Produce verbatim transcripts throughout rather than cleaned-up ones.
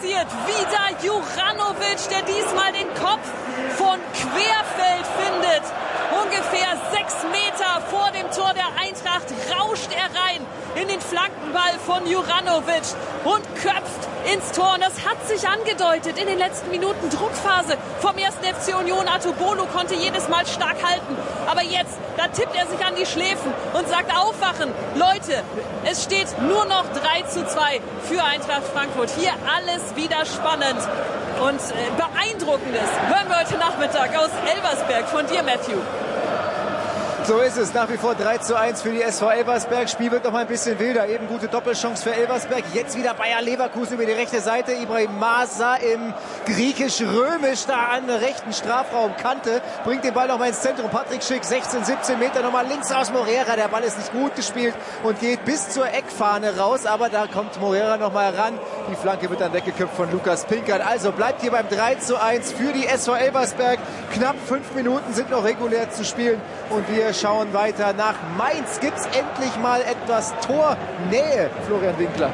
passiert. Wieder Juranovic, der diesmal den Kopf von Querfeld findet. Ungefähr sechs Meter vor dem Tor der Eintracht rauscht er rein in den Flankenball von Juranovic und köpft ins Tor. Und das hat sich angedeutet in den letzten Minuten. Druckphase vom ersten F C Union. Artobolo konnte jedes Mal stark halten. Aber jetzt, da tippt er sich an die Schläfen und sagt: Aufwachen, Leute, es steht nur noch drei zu zwei für Eintracht Frankfurt. Hier alles wieder spannend und äh, beeindruckendes hören wir heute Nachmittag aus Elversberg von dir, Matthew. So ist es, nach wie vor drei zu eins für die S V Elversberg. Spiel wird noch mal ein bisschen wilder. Eben gute Doppelchance für Elversberg. Jetzt wieder Bayer Leverkusen über die rechte Seite. Ibrahim Masa im griechisch-römisch da an der rechten Strafraumkante. Bringt den Ball noch mal ins Zentrum. Patrick Schick, sechzehn, siebzehn Meter nochmal links aus Moreira. Der Ball ist nicht gut gespielt und geht bis zur Eckfahne raus. Aber da kommt Moreira noch mal ran. Die Flanke wird dann weggeköpft von Lukas Pinkert. Also bleibt hier beim drei zu eins für die S V Elversberg. Knapp fünf Minuten sind noch regulär zu spielen. Und wir schauen weiter nach Mainz. Gibt es endlich mal etwas Tornähe, Florian Winkler?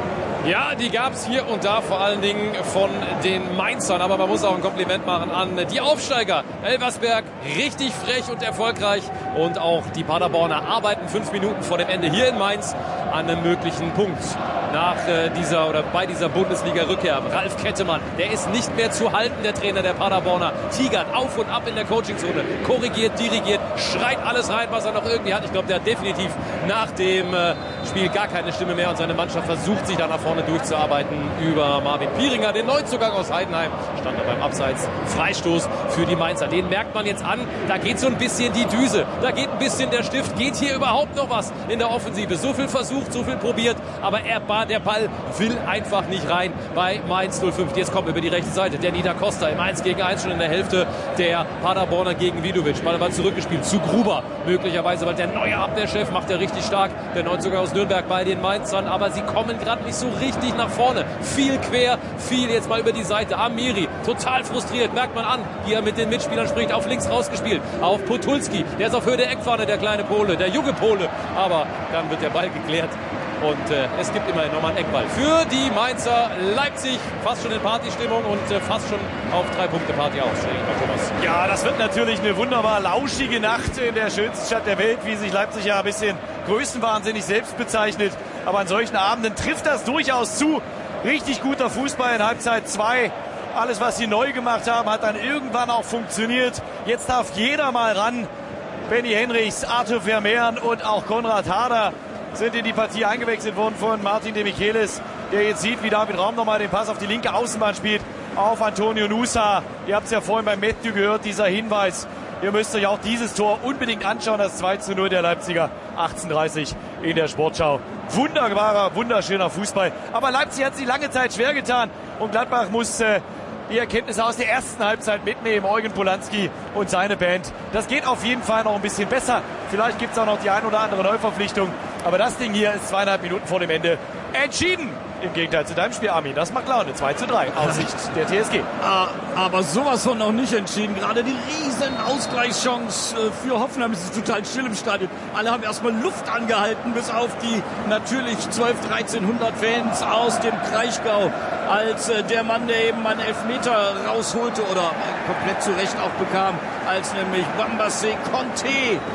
Ja, die gab es hier und da, vor allen Dingen von den Mainzern. Aber man muss auch ein Kompliment machen an die Aufsteiger. Elversberg richtig frech und erfolgreich. Und auch die Paderborner arbeiten fünf Minuten vor dem Ende hier in Mainz an einem möglichen Punkt. Nach äh, dieser oder bei dieser Bundesliga-Rückkehr. Ralf Kettemann, der ist nicht mehr zu halten, der Trainer der Paderborner. Tigert auf und ab in der Coachingzone. Korrigiert, dirigiert, schreit alles rein, was er noch irgendwie hat. Ich glaube, der hat definitiv nach dem äh, Spiel gar keine Stimme mehr. Und seine Mannschaft versucht sich da nach vorne durchzuarbeiten über Marvin Pieringer. Den Neuzugang aus Heidenheim stand da beim Abseits. Freistoß für die Mainzer. Den merkt man jetzt an. Da geht so ein bisschen die Düse. Da geht ein bisschen der Stift. Geht hier überhaupt noch was in der Offensive? So viel versucht, so viel probiert. Aber er der Ball will einfach nicht rein bei Mainz null fünf. Jetzt kommt über die rechte Seite Danny da Costa im eins gegen eins schon in der Hälfte der Paderborner gegen Vidovic. Ball war zurückgespielt zu Gruber möglicherweise, weil der neue Abwehrchef macht er richtig stark. Der Neuzugang aus Nürnberg bei den Mainzern, aber sie kommen gerade nicht so richtig nach vorne. Viel quer, viel jetzt mal über die Seite. Amiri, total frustriert, merkt man an, wie er mit den Mitspielern spricht. Auf links rausgespielt, auf Potulski. Der ist auf Höhe der Eckfahne, der kleine Pole, der junge Pole. Aber dann wird der Ball geklärt. Und äh, es gibt immerhin nochmal einen Eckball für die Mainzer. Leipzig fast schon in Partystimmung und äh, fast schon auf drei Punkte Party aus. Thomas. Ja, das wird natürlich eine wunderbar lauschige Nacht in der schönsten Stadt der Welt, wie sich Leipzig ja ein bisschen größenwahnsinnig selbst bezeichnet. Aber an solchen Abenden trifft das durchaus zu. Richtig guter Fußball in Halbzeit zwei. Alles, was sie neu gemacht haben, hat dann irgendwann auch funktioniert. Jetzt darf jeder mal ran. Benny Henrichs, Arthur Vermeeren und auch Konrad Harder sind in die Partie eingewechselt worden von Martin de Michelis, der jetzt sieht, wie David Raum nochmal den Pass auf die linke Außenbahn spielt, auf Antonio Nusa. Ihr habt es ja vorhin beim Matthew gehört, dieser Hinweis. Ihr müsst euch auch dieses Tor unbedingt anschauen, das zwei zu null der Leipziger, achtzehn Uhr dreißig in der Sportschau. Wunderbarer, wunderschöner Fußball. Aber Leipzig hat sich lange Zeit schwer getan und Gladbach muss äh, die Erkenntnisse aus der ersten Halbzeit mitnehmen. Eugen Polanski und seine Band. Das geht auf jeden Fall noch ein bisschen besser. Vielleicht gibt es auch noch die ein oder andere Neuverpflichtung. Aber das Ding hier ist zweieinhalb Minuten vor dem Ende entschieden. Im Gegenteil zu deinem Spiel, Armin. Das macht Laune. zwei zu drei aus Sicht der T S G. Aber sowas von noch nicht entschieden. Gerade die riesen Ausgleichschance für Hoffenheim. Es ist total still im Stadion. Alle haben erstmal Luft angehalten, bis auf die natürlich zwölf, dreizehnhundert Fans aus dem Kraichgau. Als der Mann, der eben einen Elfmeter rausholte oder komplett zurecht auch bekam, als nämlich Bambassé Conte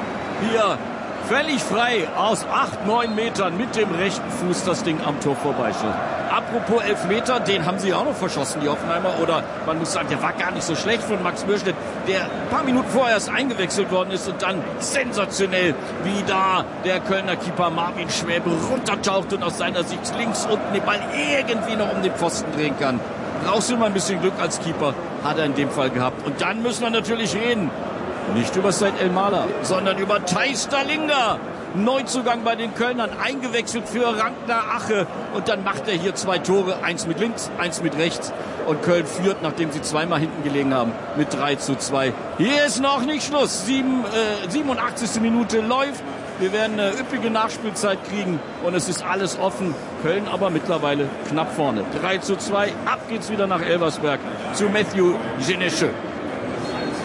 hier völlig frei aus acht, neun Metern mit dem rechten Fuß das Ding am Tor vorbeischießt. Apropos Elfmeter, den haben sie auch noch verschossen, die Hoffenheimer. Oder man muss sagen, der war gar nicht so schlecht von Max Mürschnitt, der ein paar Minuten vorher erst eingewechselt worden ist und dann sensationell, wie da der Kölner Keeper Marvin Schwäbe runtertaucht und aus seiner Sicht links unten den Ball irgendwie noch um den Pfosten drehen kann. Brauchst du immer ein bisschen Glück als Keeper, hat er in dem Fall gehabt. Und dann müssen wir natürlich reden. Nicht über Said Elmalah, sondern über Thijs Dallinga. Neuzugang bei den Kölnern, eingewechselt für Ragnar Ache. Und dann macht er hier zwei Tore, eins mit links, eins mit rechts. Und Köln führt, nachdem sie zweimal hinten gelegen haben, mit drei zu zwei. Hier ist noch nicht Schluss. Sieben, äh, siebenundachtzigste Minute läuft. Wir werden eine üppige Nachspielzeit kriegen und es ist alles offen. Köln aber mittlerweile knapp vorne. drei zu zwei. Ab geht's wieder nach Elversberg zu Matthew Genesche.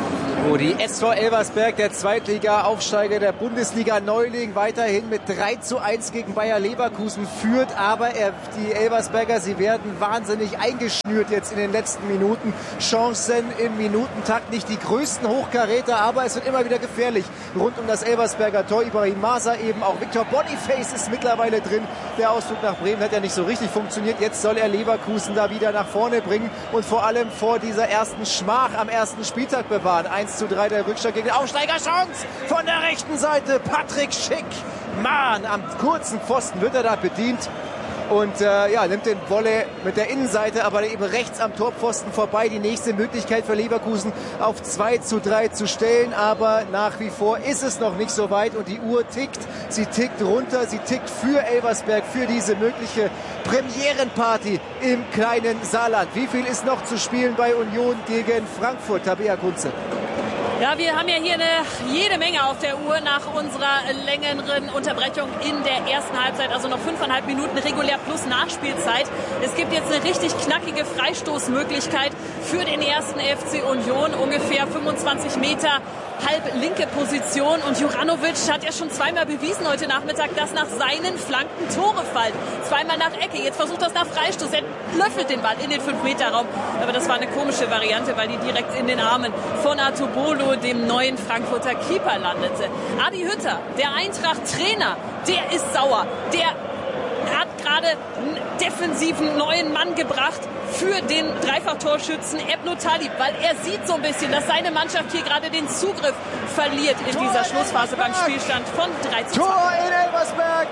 Wo die S V Elversberg, der Zweitliga-Aufsteiger der Bundesliga-Neuling, weiterhin mit drei zu eins gegen Bayer Leverkusen führt. Aber er, die Elversberger, sie werden wahnsinnig eingeschnürt jetzt in den letzten Minuten. Chancen im Minutentakt, nicht die größten Hochkaräter, aber es wird immer wieder gefährlich rund um das Elversberger Tor. Ibrahim Masa eben, auch Victor Boniface ist mittlerweile drin. Der Ausflug nach Bremen hat ja nicht so richtig funktioniert. Jetzt soll er Leverkusen da wieder nach vorne bringen und vor allem vor dieser ersten Schmach am ersten Spieltag bewahren. eins zu drei der Rückstand gegen den Aufsteiger. Chance von der rechten Seite. Patrick Schick. Mann, am kurzen Pfosten wird er da bedient. Und äh, ja, nimmt den Volley mit der Innenseite, aber eben rechts am Torpfosten vorbei. Die nächste Möglichkeit für Leverkusen auf zwei zu drei zu stellen. Aber nach wie vor ist es noch nicht so weit und die Uhr tickt. Sie tickt runter, sie tickt für Elversberg, für diese mögliche Premierenparty im kleinen Saarland. Wie viel ist noch zu spielen bei Union gegen Frankfurt? Tabea Kunze. Ja, wir haben ja hier eine, jede Menge auf der Uhr nach unserer längeren Unterbrechung in der ersten Halbzeit. Also noch fünfeinhalb Minuten regulär plus Nachspielzeit. Es gibt jetzt eine richtig knackige Freistoßmöglichkeit für den ersten F C Union. Ungefähr fünfundzwanzig Meter halb linke Position. Und Juranovic hat ja schon zweimal bewiesen heute Nachmittag, dass nach seinen Flanken Tore fallen. Zweimal nach Ecke. Jetzt versucht das nach Freistoß. Er löffelt den Ball in den fünf Meter Raum. Aber das war eine komische Variante, weil die direkt in den Armen von Artubolo, dem neuen Frankfurter Keeper, landete. Adi Hütter, der Eintracht-Trainer, der ist sauer. Der hat gerade einen defensiven neuen Mann gebracht für den Dreifachtorschützen Ebno Talib, weil er sieht so ein bisschen, dass seine Mannschaft hier gerade den Zugriff verliert in Tor dieser in Schlussphase beim Spielstand von drei zu zwei. Tor in Elversberg.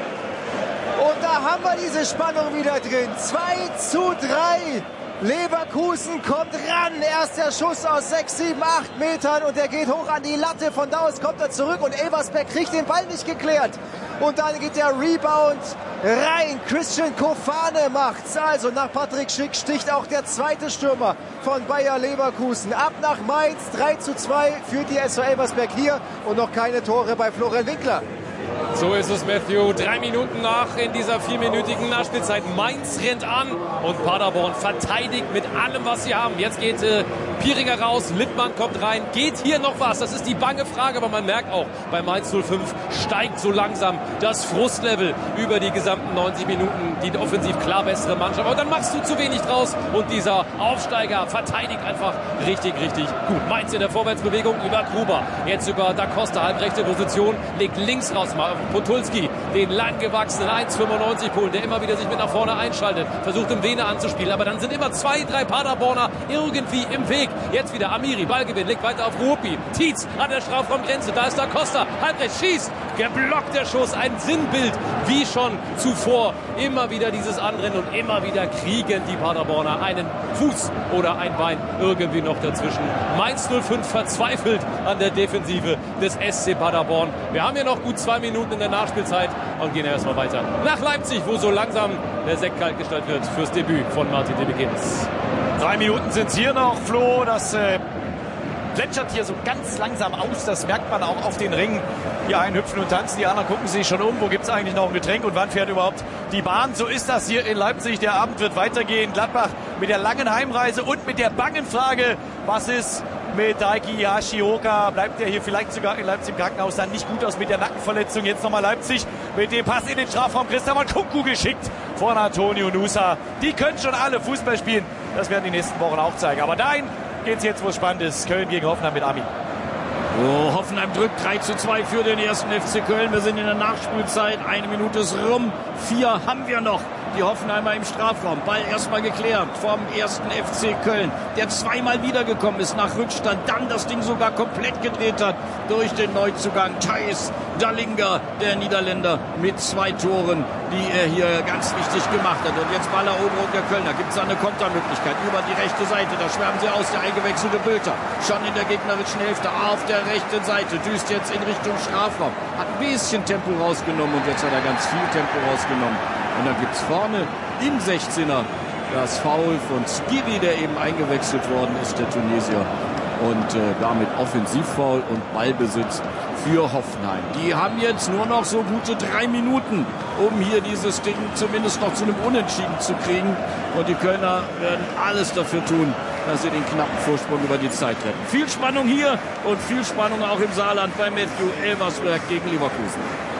Und da haben wir diese Spannung wieder drin. zwei zu drei. Leverkusen kommt ran. Erster Schuss aus sechs, sieben, acht Metern und er geht hoch an die Latte. Von da aus kommt er zurück und Elversberg kriegt den Ball nicht geklärt. Und dann geht der Rebound rein. Christian Kofane macht's. Also nach Patrick Schick sticht auch der zweite Stürmer von Bayer Leverkusen. Ab nach Mainz. drei zu zwei führt die S V Elversberg hier und noch keine Tore bei Florian Winkler. So ist es, Matthew. Drei Minuten nach in dieser vierminütigen Nachspielzeit. Mainz rennt an und Paderborn verteidigt mit allem, was sie haben. Jetzt geht äh, Pieringer raus, Littmann kommt rein. Geht hier noch was? Das ist die bange Frage, aber man merkt auch, bei Mainz null fünf steigt so langsam das Frustlevel über die gesamten neunzig Minuten. Die offensiv klar bessere Mannschaft. Aber dann machst du zu wenig draus und dieser Aufsteiger verteidigt einfach richtig, richtig gut. Mainz in der Vorwärtsbewegung über Gruber. Jetzt über Da Costa, halbrechte Position, legt links raus. Mal auf Potulski, den langgewachsenen eins fünfundneunzig Polen, der immer wieder sich mit nach vorne einschaltet, versucht im Vene anzuspielen, aber dann sind immer zwei, drei Paderborner irgendwie im Weg. Jetzt wieder Amiri, Ballgewinn, legt weiter auf Rupi, Tietz an der Strafraumgrenze, da ist Da Costa, halbrechts, schießt, geblockt der Schuss, ein Sinnbild, wie schon zuvor, immer wieder dieses Anrennen und immer wieder kriegen die Paderborner einen Fuß oder ein Bein irgendwie noch dazwischen. Mainz null fünf verzweifelt an der Defensive des S C Paderborn. Wir haben hier noch gut zwei Minuten in der Nachspielzeit und gehen erstmal weiter nach Leipzig, wo so langsam der Sekt kalt gestellt wird fürs Debüt von Martin Debekins. Drei Minuten sind es hier noch, Flo. Das äh, plätschert hier so ganz langsam aus. Das merkt man auch auf den Ringen. Die einen hüpfen und tanzen, die anderen gucken sich schon um. Wo gibt es eigentlich noch ein Getränk und wann fährt überhaupt die Bahn? So ist das hier in Leipzig. Der Abend wird weitergehen. Gladbach mit der langen Heimreise und mit der bangen Frage, was ist mit Daiki Hashioka? Bleibt er hier vielleicht sogar in Leipzig im Krankenhaus? Sah nicht gut aus mit der Nackenverletzung. Jetzt nochmal Leipzig mit dem Pass in den Strafraum. Christian Kunku geschickt von Antonio Nusa. Die können schon alle Fußball spielen. Das werden die nächsten Wochen auch zeigen. Aber dahin geht es jetzt, wo es spannend ist. Köln gegen Hoffenheim mit Ami. Oh, Hoffenheim drückt drei zu zwei für den ersten F C Köln. Wir sind in der Nachspielzeit. Eine Minute ist rum. Vier haben wir noch. Die Hoffenheimer im Strafraum. Ball erstmal geklärt vom ersten F C Köln, der zweimal wiedergekommen ist nach Rückstand. Dann das Ding sogar komplett gedreht hat durch den Neuzugang Thijs Dallinga, der Niederländer, mit zwei Toren, die er hier ganz wichtig gemacht hat. Und jetzt Balleroberung der Kölner. Gibt es eine Kontermöglichkeit über die rechte Seite. Da schwärmen sie aus, der eingewechselte Bülter. Schon in der gegnerischen Hälfte auf der rechten Seite. Düst jetzt in Richtung Strafraum. Hat ein bisschen Tempo rausgenommen und jetzt hat er ganz viel Tempo rausgenommen. Und dann gibt es vorne im sechzehner das Foul von Skiri, der eben eingewechselt worden ist, der Tunesier. Und äh, damit Offensivfoul und Ballbesitz für Hoffenheim. Die haben jetzt nur noch so gute drei Minuten, um hier dieses Ding zumindest noch zu einem Unentschieden zu kriegen. Und die Kölner werden alles dafür tun, dass sie den knappen Vorsprung über die Zeit retten. Viel Spannung hier und viel Spannung auch im Saarland bei Matthew Elversberg gegen Leverkusen.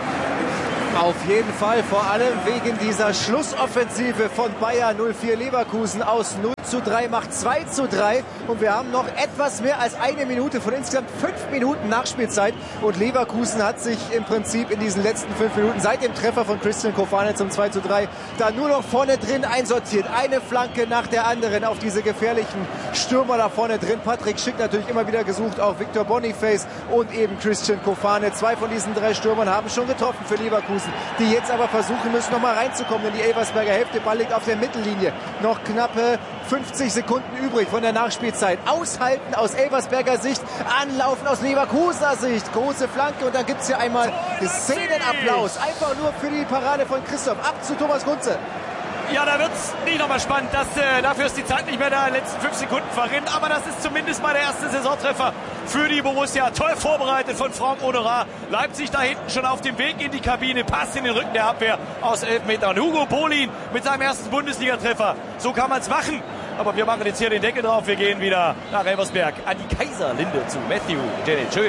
Auf jeden Fall, vor allem wegen dieser Schlussoffensive von Bayer null vier Leverkusen. Aus null zu drei macht zwei zu drei und wir haben noch etwas mehr als eine Minute von insgesamt fünf Minuten Nachspielzeit und Leverkusen hat sich im Prinzip in diesen letzten fünf Minuten seit dem Treffer von Christian Kofane zum zwei zu drei da nur noch vorne drin einsortiert. Eine Flanke nach der anderen auf diese gefährlichen Stürmer da vorne drin. Patrick Schick natürlich immer wieder gesucht, auch Victor Boniface und eben Christian Kofane. Zwei von diesen drei Stürmern haben schon getroffen für Leverkusen, die jetzt aber versuchen müssen, noch mal reinzukommen in die Elversberger Hälfte. Ball liegt auf der Mittellinie. Noch knappe fünfzig Sekunden übrig von der Nachspielzeit. Aushalten aus Elversberger Sicht, anlaufen aus Leverkusener Sicht. Große Flanke und dann gibt es hier einmal Szenenapplaus. Einfach nur für die Parade von Christoph. Ab zu Thomas Kunze. Ja, da wird es nicht nochmal spannend. Das, äh, dafür ist die Zeit nicht mehr da. In den letzten fünf Sekunden verrinnt. Aber das ist zumindest mal der erste Saisontreffer für die Borussia. Toll vorbereitet von Franck Honorat. Leipzig da hinten schon auf dem Weg in die Kabine. Pass in den Rücken der Abwehr aus elf Metern. Hugo Bolin mit seinem ersten Bundesliga-Treffer. So kann man es machen. Aber wir machen jetzt hier den Deckel drauf. Wir gehen wieder nach Elversberg an die Kaiserlinde zu Matthew Janet Schön.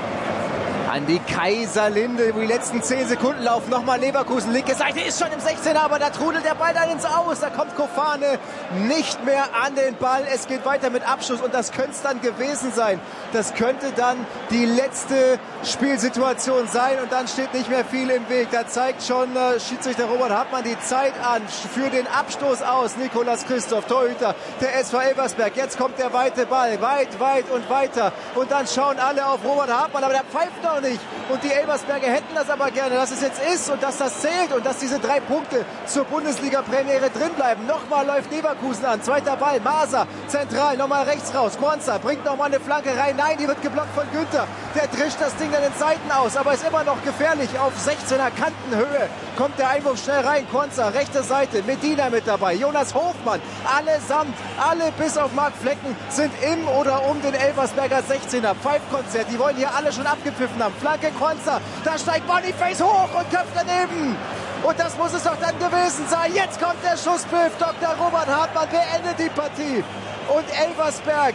An die Kaiserlinde, wo die letzten zehn Sekunden laufen. Nochmal Leverkusen, linke Seite ist schon im sechzehner, aber da trudelt der Ball dann ins Aus. Da kommt Kofane nicht mehr an den Ball. Es geht weiter mit Abschluss und das könnte es dann gewesen sein. Das könnte dann die letzte Spielsituation sein und dann steht nicht mehr viel im Weg. Da zeigt schon äh, Schiedsrichter Robert Hartmann die Zeit an für den Abstoß aus. Nikolas Christoph, Torhüter der S V Elversberg. Jetzt kommt der weite Ball, weit, weit und weiter. Und dann schauen alle auf Robert Hartmann, aber der pfeift noch nicht. Und die Elversberger hätten das aber gerne, dass es jetzt ist und dass das zählt und dass diese drei Punkte zur Bundesliga-Premiere drin bleiben. Nochmal läuft Leverkusen an. Zweiter Ball. Maser zentral. Nochmal rechts raus. Konza bringt nochmal eine Flanke rein. Nein, die wird geblockt von Günther. Der drischt das Ding dann in Seiten aus. Aber ist immer noch gefährlich. Auf sechzehner Kantenhöhe kommt der Einwurf schnell rein. Konza, rechte Seite. Medina mit dabei. Jonas Hofmann. Allesamt, alle bis auf Marc Flecken sind im oder um den Elversberger sechzehner. Pfeifkonzert. Die wollen hier alle schon abgepfiffen haben. Flanke Konza, da steigt Boniface hoch und köpft daneben. Und das muss es doch dann gewesen sein. Jetzt kommt der Schusspfiff. Doktor Robert Hartmann beendet die Partie. Und Elversberg,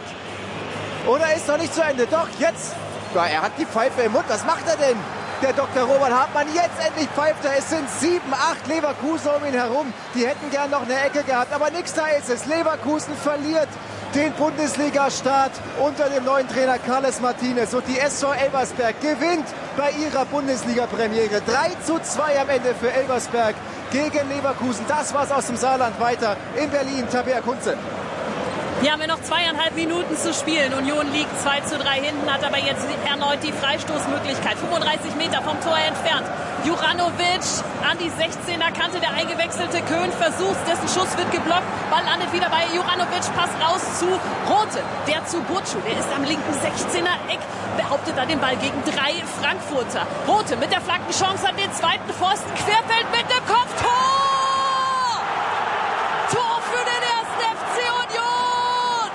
oder ist noch nicht zu Ende? Doch, jetzt, ja, er hat die Pfeife im Mund. Was macht er denn? Der Doktor Robert Hartmann, jetzt endlich pfeift er. Es sind sieben, acht Leverkusen um ihn herum. Die hätten gern noch eine Ecke gehabt, aber nichts da ist es. Leverkusen verliert den Bundesliga-Start unter dem neuen Trainer Carles Martinez. Und die S V Elversberg gewinnt bei ihrer Bundesliga-Premiere. drei zu zwei am Ende für Elversberg gegen Leverkusen. Das war's aus dem Saarland. Weiter in Berlin. Tabea Kunze. Hier haben wir noch zweieinhalb Minuten zu spielen. Union liegt zwei zu drei hinten, hat aber jetzt erneut die Freistoßmöglichkeit. fünfunddreißig Meter vom Tor entfernt. Juranovic an die sechzehner Kante, der eingewechselte Köhn versucht, dessen Schuss wird geblockt. Ball landet wieder bei Juranovic, Pass raus zu Rote, der zu Butchu. Der ist am linken sechzehner Eck, behauptet da den Ball gegen drei Frankfurter. Rote mit der Flankenchance an den zweiten Pfosten, querfeld mit dem Kopf, Tor! Tor für den ersten F C Union!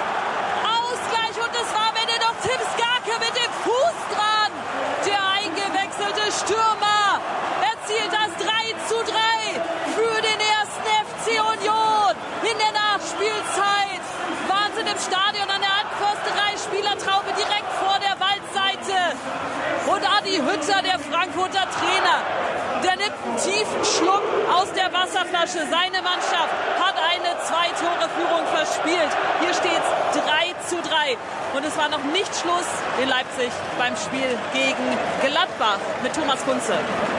Ausgleich und es war Benedok Tim Skarke mit dem Fuß dran. Der eingewechselte Stürmer erzielt das drei zu drei für den ersten F C Union. In der Nachspielzeit Wahnsinn im Stadion an der Anförsterei, Spielertraube direkt vor der Waldseite. Und Adi Hütter, der Frankfurter Trainer, der nimmt einen tiefen Schluck aus der Wasserflasche. Seine Mannschaft hat eine Zwei-Tore-Führung verspielt. Hier steht es drei zu drei. Und es war noch nicht Schluss in Leipzig beim Spiel gegen Gladbach mit Thomas Kunze.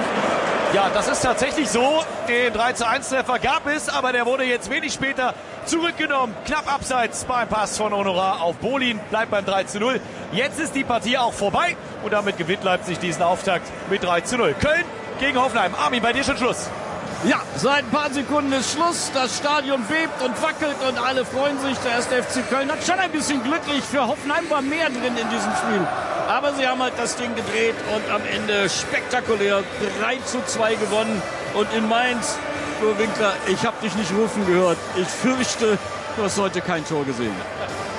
Ja, das ist tatsächlich so. Den drei zu eins Treffer gab es, aber der wurde jetzt wenig später zurückgenommen. Knapp abseits beim Pass von Honorat auf Bolin. Bleibt beim drei zu null. Jetzt ist die Partie auch vorbei und damit gewinnt Leipzig diesen Auftakt mit drei zu null. Köln gegen Hoffenheim. Armin, bei dir schon Schluss. Ja, seit ein paar Sekunden ist Schluss. Das Stadion bebt und wackelt und alle freuen sich. Der erste F C Köln hat schon ein bisschen glücklich. Für Hoffenheim war mehr drin in diesem Spiel. Aber sie haben halt das Ding gedreht und am Ende spektakulär drei zu zwei gewonnen. Und in Mainz, Flo Winkler, ich habe dich nicht rufen gehört. Ich fürchte, du hast heute kein Tor gesehen.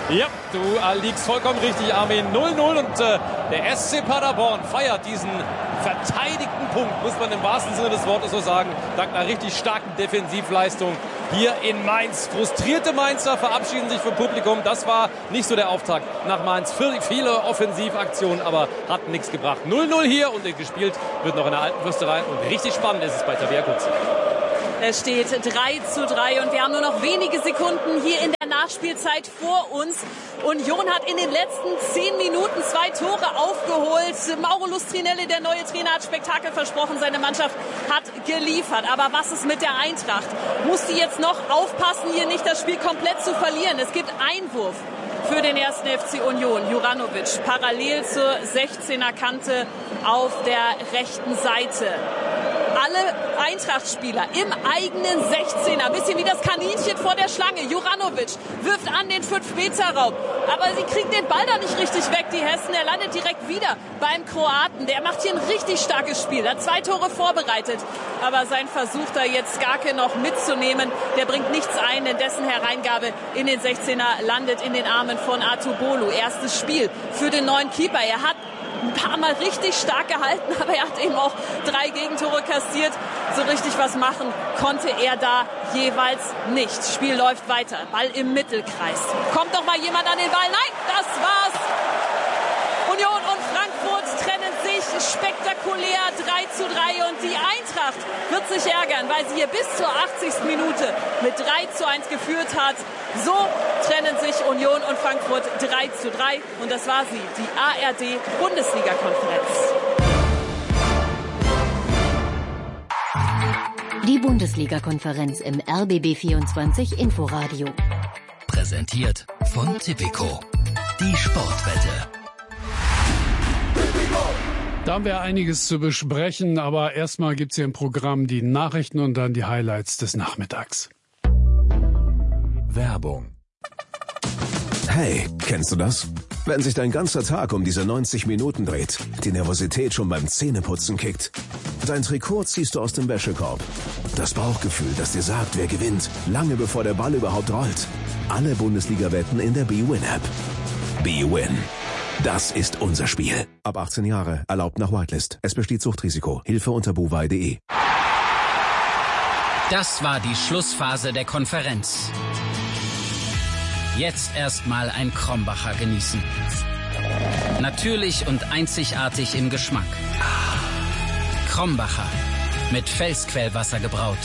Ja, du äh, liegst vollkommen richtig, Armin. null null und äh, der S C Paderborn feiert diesen verteidigten Punkt, muss man im wahrsten Sinne des Wortes so sagen, dank einer richtig starken Defensivleistung hier in Mainz. Frustrierte Mainzer verabschieden sich vom Publikum. Das war nicht so der Auftakt nach Mainz. Viele Offensivaktionen, aber hat nichts gebracht. null null hier und gespielt wird noch in der alten Fürsterei. Und richtig spannend ist es bei Tabea Kutz. Es steht drei zu drei und wir haben nur noch wenige Sekunden hier in der Nachspielzeit vor uns. Union hat in den letzten zehn Minuten zwei Tore aufgeholt. Mauro Lustrinelli, der neue Trainer, hat Spektakel versprochen. Seine Mannschaft hat geliefert. Aber was ist mit der Eintracht? Muss die jetzt noch aufpassen, hier nicht das Spiel komplett zu verlieren? Es gibt Einwurf für den ersten F C Union. Juranovic parallel zur sechzehner Kante auf der rechten Seite. Alle Eintracht-Spieler im eigenen sechzehner. Bisschen wie das Kaninchen vor der Schlange. Juranovic wirft an den fünf Meter Raum. Aber sie kriegen den Ball da nicht richtig weg, die Hessen. Er landet direkt wieder beim Kroaten. Der macht hier ein richtig starkes Spiel. Er hat zwei Tore vorbereitet. Aber sein Versuch, da jetzt Skarke noch mitzunehmen, der bringt nichts ein. Denn dessen Hereingabe in den sechzehner landet in den Armen von Atubolu. Erstes Spiel für den neuen Keeper. Er hat ein paar Mal richtig stark gehalten, aber er hat eben auch drei Gegentore kassiert. So richtig was machen konnte er da jeweils nicht. Spiel läuft weiter. Ball im Mittelkreis. Kommt doch mal jemand an den Ball? Nein, das war's. Union und Frankfurt trennen sich spektakulär drei zu drei und die Eintracht wird sich ärgern, weil sie hier bis zur achtzigsten Minute mit drei zu eins geführt hat. So trennen sich Union und Frankfurt drei zu drei und das war sie, die A R D-Bundesliga-Konferenz. Die Bundesliga-Konferenz im R B B vierundzwanzig Inforadio. Präsentiert von Tipico. Die Sportwette. Da haben wir einiges zu besprechen, aber erstmal gibt's hier im Programm die Nachrichten und dann die Highlights des Nachmittags. Werbung. Hey, kennst du das? Wenn sich dein ganzer Tag um diese neunzig Minuten dreht, die Nervosität schon beim Zähneputzen kickt. Dein Trikot ziehst du aus dem Wäschekorb. Das Bauchgefühl, das dir sagt, wer gewinnt, lange bevor der Ball überhaupt rollt. Alle Bundesliga-Wetten in der B-Win-App. B-Win. Das ist unser Spiel. Ab achtzehn Jahre, erlaubt nach Whitelist. Es besteht Suchtrisiko. Hilfe unter buwei punkt de. Das war die Schlussphase der Konferenz. Jetzt erstmal ein Krombacher genießen. Natürlich und einzigartig im Geschmack. Krombacher. Mit Felsquellwasser gebraut.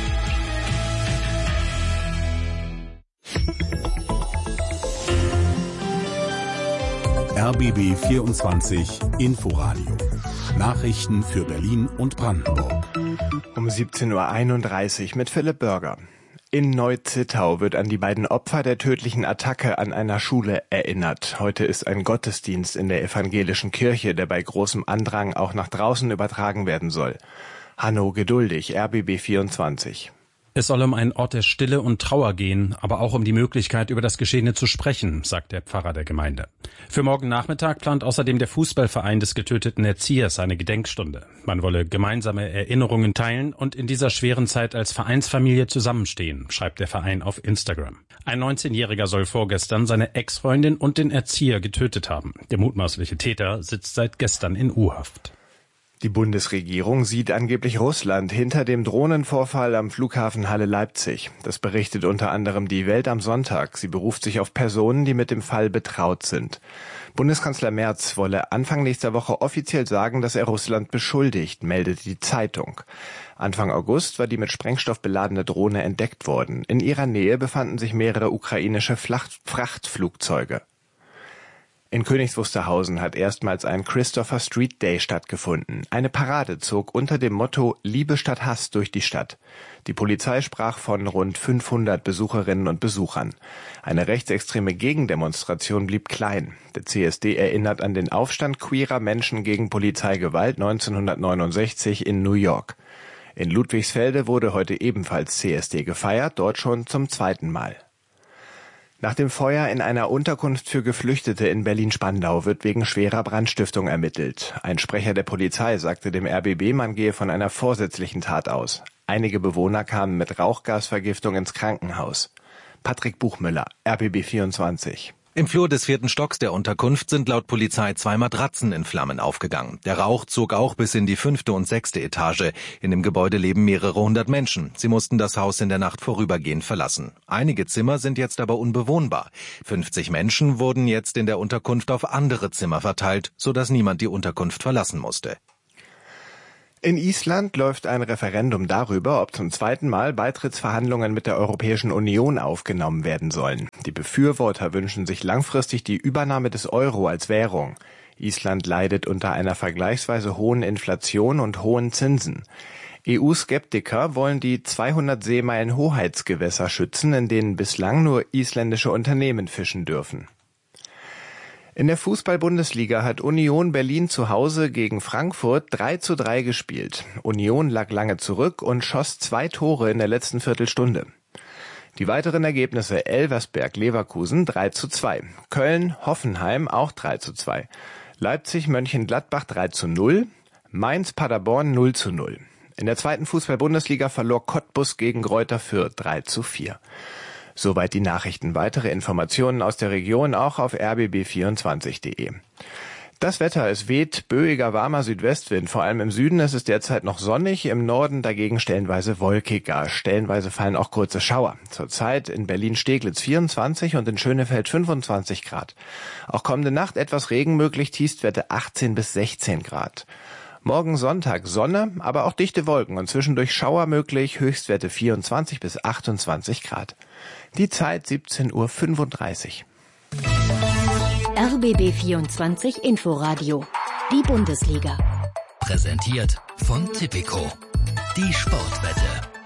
R B B vierundzwanzig Inforadio. Nachrichten für Berlin und Brandenburg. Um siebzehn Uhr einunddreißig mit Philipp Bürger. In Neu-Zittau wird an die beiden Opfer der tödlichen Attacke an einer Schule erinnert. Heute ist ein Gottesdienst in der evangelischen Kirche, der bei großem Andrang auch nach draußen übertragen werden soll. Hanno Geduldig, R B B vierundzwanzig. Es soll um einen Ort der Stille und Trauer gehen, aber auch um die Möglichkeit, über das Geschehene zu sprechen, sagt der Pfarrer der Gemeinde. Für morgen Nachmittag plant außerdem der Fußballverein des getöteten Erziehers eine Gedenkstunde. Man wolle gemeinsame Erinnerungen teilen und in dieser schweren Zeit als Vereinsfamilie zusammenstehen, schreibt der Verein auf Instagram. Ein neunzehnjähriger soll vorgestern seine Ex-Freundin und den Erzieher getötet haben. Der mutmaßliche Täter sitzt seit gestern in U-Haft. Die Bundesregierung sieht angeblich Russland hinter dem Drohnenvorfall am Flughafen Halle-Leipzig. Das berichtet unter anderem die Welt am Sonntag. Sie beruft sich auf Personen, die mit dem Fall betraut sind. Bundeskanzler Merz wolle Anfang nächster Woche offiziell sagen, dass er Russland beschuldigt, meldet die Zeitung. Anfang August war die mit Sprengstoff beladene Drohne entdeckt worden. In ihrer Nähe befanden sich mehrere ukrainische Frachtflugzeuge. In Königs Wusterhausen hat erstmals ein Christopher Street Day stattgefunden. Eine Parade zog unter dem Motto Liebe statt Hass durch die Stadt. Die Polizei sprach von rund fünfhundert Besucherinnen und Besuchern. Eine rechtsextreme Gegendemonstration blieb klein. Der C S D erinnert an den Aufstand queerer Menschen gegen Polizeigewalt neunzehnhundertneunundsechzig in New York. In Ludwigsfelde wurde heute ebenfalls C S D gefeiert, dort schon zum zweiten Mal. Nach dem Feuer in einer Unterkunft für Geflüchtete in Berlin-Spandau wird wegen schwerer Brandstiftung ermittelt. Ein Sprecher der Polizei sagte dem R B B, man gehe von einer vorsätzlichen Tat aus. Einige Bewohner kamen mit Rauchgasvergiftung ins Krankenhaus. Patrick Buchmüller, R B B vierundzwanzig. Im Flur des vierten Stocks der Unterkunft sind laut Polizei zwei Matratzen in Flammen aufgegangen. Der Rauch zog auch bis in die fünfte und sechste Etage. In dem Gebäude leben mehrere hundert Menschen. Sie mussten das Haus in der Nacht vorübergehend verlassen. Einige Zimmer sind jetzt aber unbewohnbar. fünfzig Menschen wurden jetzt in der Unterkunft auf andere Zimmer verteilt, sodass niemand die Unterkunft verlassen musste. In Island läuft ein Referendum darüber, ob zum zweiten Mal Beitrittsverhandlungen mit der Europäischen Union aufgenommen werden sollen. Die Befürworter wünschen sich langfristig die Übernahme des Euro als Währung. Island leidet unter einer vergleichsweise hohen Inflation und hohen Zinsen. E U-Skeptiker wollen die zweihundert Seemeilen Hoheitsgewässer schützen, in denen bislang nur isländische Unternehmen fischen dürfen. In der Fußball-Bundesliga hat Union Berlin zu Hause gegen Frankfurt drei zu drei gespielt. Union lag lange zurück und schoss zwei Tore in der letzten Viertelstunde. Die weiteren Ergebnisse: Elversberg-Leverkusen drei zu zwei, Köln-Hoffenheim auch drei zu zwei, Leipzig-Mönchengladbach drei zu null, Mainz-Paderborn null zu null. In der zweiten Fußball-Bundesliga verlor Cottbus gegen Greuther Fürth drei zu vier. Soweit die Nachrichten. Weitere Informationen aus der Region auch auf r b b vierundzwanzig punkt de. Das Wetter, es weht böiger, warmer Südwestwind. Vor allem im Süden ist es derzeit noch sonnig, im Norden dagegen stellenweise wolkiger. Stellenweise fallen auch kurze Schauer. Zurzeit in Berlin-Steglitz vierundzwanzig und in Schönefeld fünfundzwanzig Grad. Auch kommende Nacht etwas Regen möglich, Tiefstwerte achtzehn bis sechzehn Grad. Morgen Sonntag Sonne, aber auch dichte Wolken und zwischendurch Schauer möglich, Höchstwerte vierundzwanzig bis achtundzwanzig Grad. Die Zeit siebzehn Uhr fünfunddreißig. R B B vierundzwanzig Inforadio. Die Bundesliga. Präsentiert von Tipico. Die Sportwette.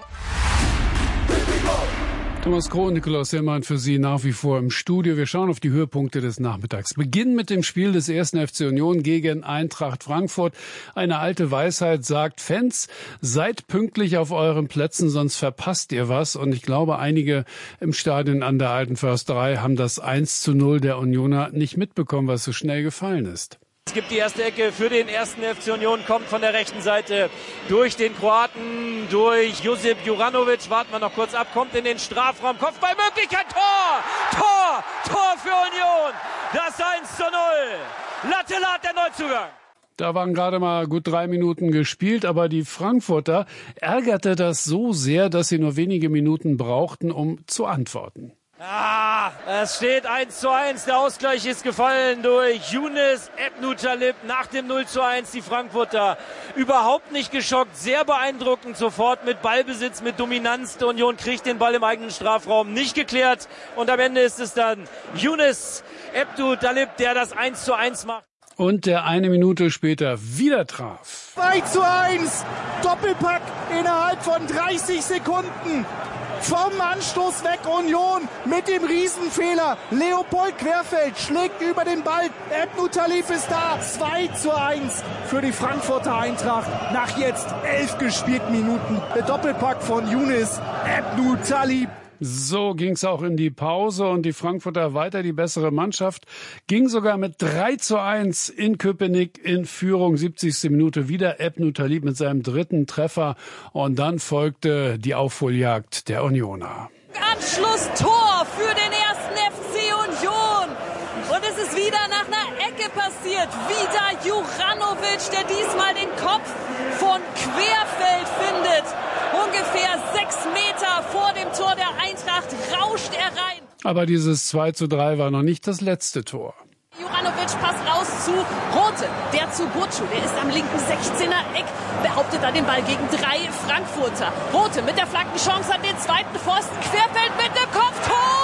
Thomas Kroh und Nikolaus Sellmann für Sie nach wie vor im Studio. Wir schauen auf die Höhepunkte des Nachmittags. Beginnen mit dem Spiel des ersten F C Union gegen Eintracht Frankfurt. Eine alte Weisheit sagt: Fans, seid pünktlich auf euren Plätzen, sonst verpasst ihr was. Und ich glaube, einige im Stadion an der Alten Försterei haben das eins zu null der Unioner nicht mitbekommen, was so schnell gefallen ist. Es gibt die erste Ecke für den ersten F C Union, kommt von der rechten Seite durch den Kroaten, durch Josip Juranovic. Warten wir noch kurz ab, kommt in den Strafraum, Kopfballmöglichkeit, Tor! Tor! Tor für Union! Das eins zu null! Lattelat der Neuzugang! Da waren gerade mal gut drei Minuten gespielt, aber die Frankfurter ärgerte das so sehr, dass sie nur wenige Minuten brauchten, um zu antworten. Ah, es steht eins zu eins. Der Ausgleich ist gefallen durch Younes Ebnutalib nach dem null zu eins. Die Frankfurter überhaupt nicht geschockt, sehr beeindruckend, sofort mit Ballbesitz, mit Dominanz. Die Union kriegt den Ball im eigenen Strafraum nicht geklärt. Und am Ende ist es dann Younes Ebnutalib, der das eins zu eins macht. Und der eine Minute später wieder traf. zwei zu eins, Doppelpack innerhalb von dreißig Sekunden. Vom Anstoß weg Union mit dem Riesenfehler. Leopold Querfeld schlägt über den Ball. Ebnutalib ist da. zwei zu eins für die Frankfurter Eintracht. Nach jetzt elf gespielten Minuten. Der Doppelpack von Younes Ebnutalib. So ging's auch in die Pause und die Frankfurter weiter die bessere Mannschaft. Ging sogar mit drei zu eins in Köpenick in Führung. siebzigste Minute wieder Ebnutalib mit seinem dritten Treffer. Und dann folgte die Aufholjagd der Unioner. Anschlusstor für den ersten F C Union. Und es ist wieder nach einer Ecke passiert. Wieder Juranovic, der diesmal den Kopf von Querfeld findet. Ungefähr sechs Meter vor dem Tor der Eintracht rauscht er rein. Aber dieses zwei zu drei war noch nicht das letzte Tor. Juranovic passt raus zu Rote, der zu Butchu, der ist am linken sechzehner Eck, behauptet da den Ball gegen drei Frankfurter. Rote mit der Flankenchance an den zweiten Pfosten, Querfeld mit dem Kopf,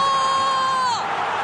Tor!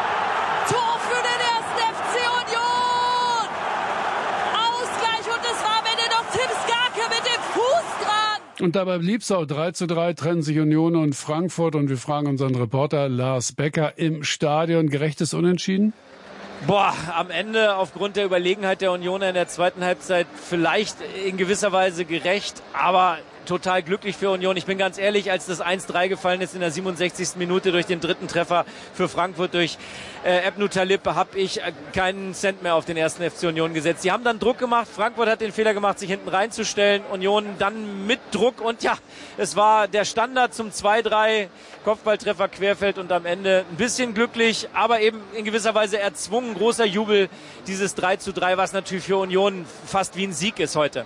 Tor für den ersten F C Union! Ausgleich und es war am Ende noch Tim Skarke mit dem Fuß dran. Und dabei blieb es auch drei zu drei, trennen sich Union und Frankfurt. Und wir fragen unseren Reporter Lars Becker im Stadion: Gerechtes Unentschieden? Boah, am Ende aufgrund der Überlegenheit der Unioner in der zweiten Halbzeit vielleicht in gewisser Weise gerecht, aber total glücklich für Union. Ich bin ganz ehrlich, als das eins drei gefallen ist in der siebenundsechzigsten Minute durch den dritten Treffer für Frankfurt durch äh, Ebnu Talib, habe ich äh, keinen Cent mehr auf den ersten F C Union gesetzt. Sie haben dann Druck gemacht. Frankfurt hat den Fehler gemacht, sich hinten reinzustellen. Union dann mit Druck und ja, es war der Standard zum zwei drei. Kopfballtreffer Querfeld und am Ende ein bisschen glücklich, aber eben in gewisser Weise erzwungen. Großer Jubel, dieses drei zu drei, was natürlich für Union fast wie ein Sieg ist heute.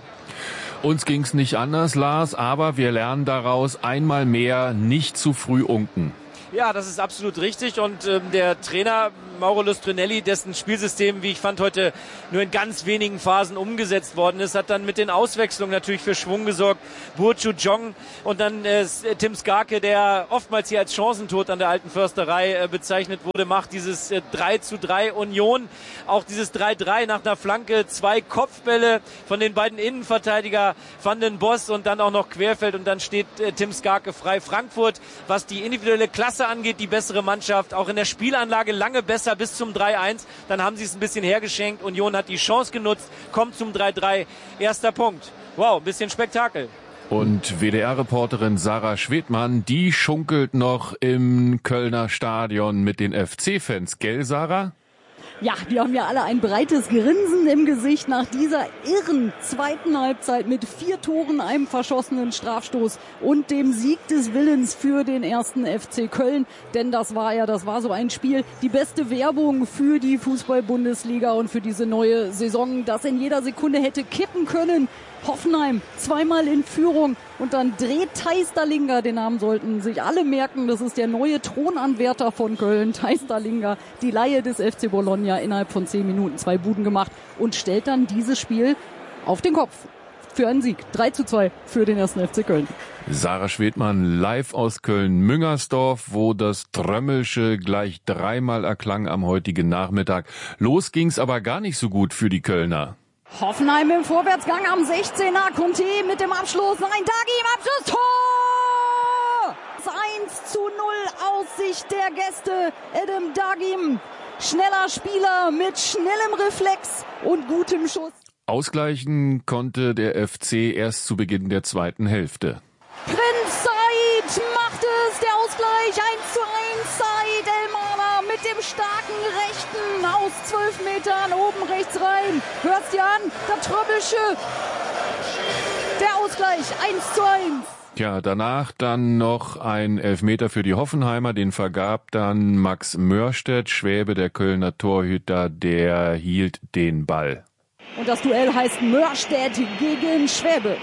Uns ging's nicht anders, Lars, aber wir lernen daraus einmal mehr, nicht zu früh unken. Ja, das ist absolut richtig und ähm, der Trainer Mauro Lustrinelli, dessen Spielsystem, wie ich fand, heute nur in ganz wenigen Phasen umgesetzt worden ist, hat dann mit den Auswechslungen natürlich für Schwung gesorgt. Burcu Jong und dann äh, Tim Skarke, der oftmals hier als Chancentod an der alten Försterei äh, bezeichnet wurde, macht dieses äh, drei zu drei Union. Auch dieses drei drei nach einer Flanke, zwei Kopfbälle von den beiden Innenverteidiger Van den Boss und dann auch noch Querfeld und dann steht äh, Tim Skarke frei. Frankfurt, was die individuelle Klasse angeht, die bessere Mannschaft, auch in der Spielanlage lange besser bis zum drei eins. Dann haben sie es ein bisschen hergeschenkt. Union hat die Chance genutzt, kommt zum drei drei. Erster Punkt. Wow, ein bisschen Spektakel. Und W D R-Reporterin Sarah Schwedmann, die schunkelt noch im Kölner Stadion mit den F C-Fans. Gell, Sarah? Ja, die haben ja alle ein breites Grinsen im Gesicht nach dieser irren zweiten Halbzeit mit vier Toren, einem verschossenen Strafstoß und dem Sieg des Willens für den ersten F C Köln. Denn das war ja, das war so ein Spiel, die beste Werbung für die Fußball-Bundesliga und für diese neue Saison, das in jeder Sekunde hätte kippen können. Hoffenheim zweimal in Führung und dann dreht Theis Dallinga, den Namen sollten sich alle merken, das ist der neue Thronanwärter von Köln, Theis Dallinga, die Leihe des F C Bologna, innerhalb von zehn Minuten zwei Buden gemacht und stellt dann dieses Spiel auf den Kopf für einen Sieg. drei zu zwei für den ersten F C Köln. Sarah Schwedmann live aus Köln-Müngersdorf, wo das Trömmelsche gleich dreimal erklang am heutigen Nachmittag. Los ging's aber gar nicht so gut für die Kölner. Hoffenheim im Vorwärtsgang am sechzehner. Conte mit dem Abschluss. Nein, Dagi im Abschluss. Tor! eins zu null aus Sicht der Gäste. Adam Dagim, schneller Spieler mit schnellem Reflex und gutem Schuss. Ausgleichen konnte der F C erst zu Beginn der zweiten Hälfte. Prinz Said macht es, der Ausgleich eins zu eins. Said Elmaner mit dem starken Rechten aus zwölf Metern oben rechts rein. Hörst dir an, der Tröbbelsche. Der Ausgleich eins zu eins. Tja, danach dann noch ein Elfmeter für die Hoffenheimer, den vergab dann Max Mörstedt. Schwäbe, der Kölner Torhüter, der hielt den Ball. Und das Duell heißt Mörstedt gegen Schwäbe.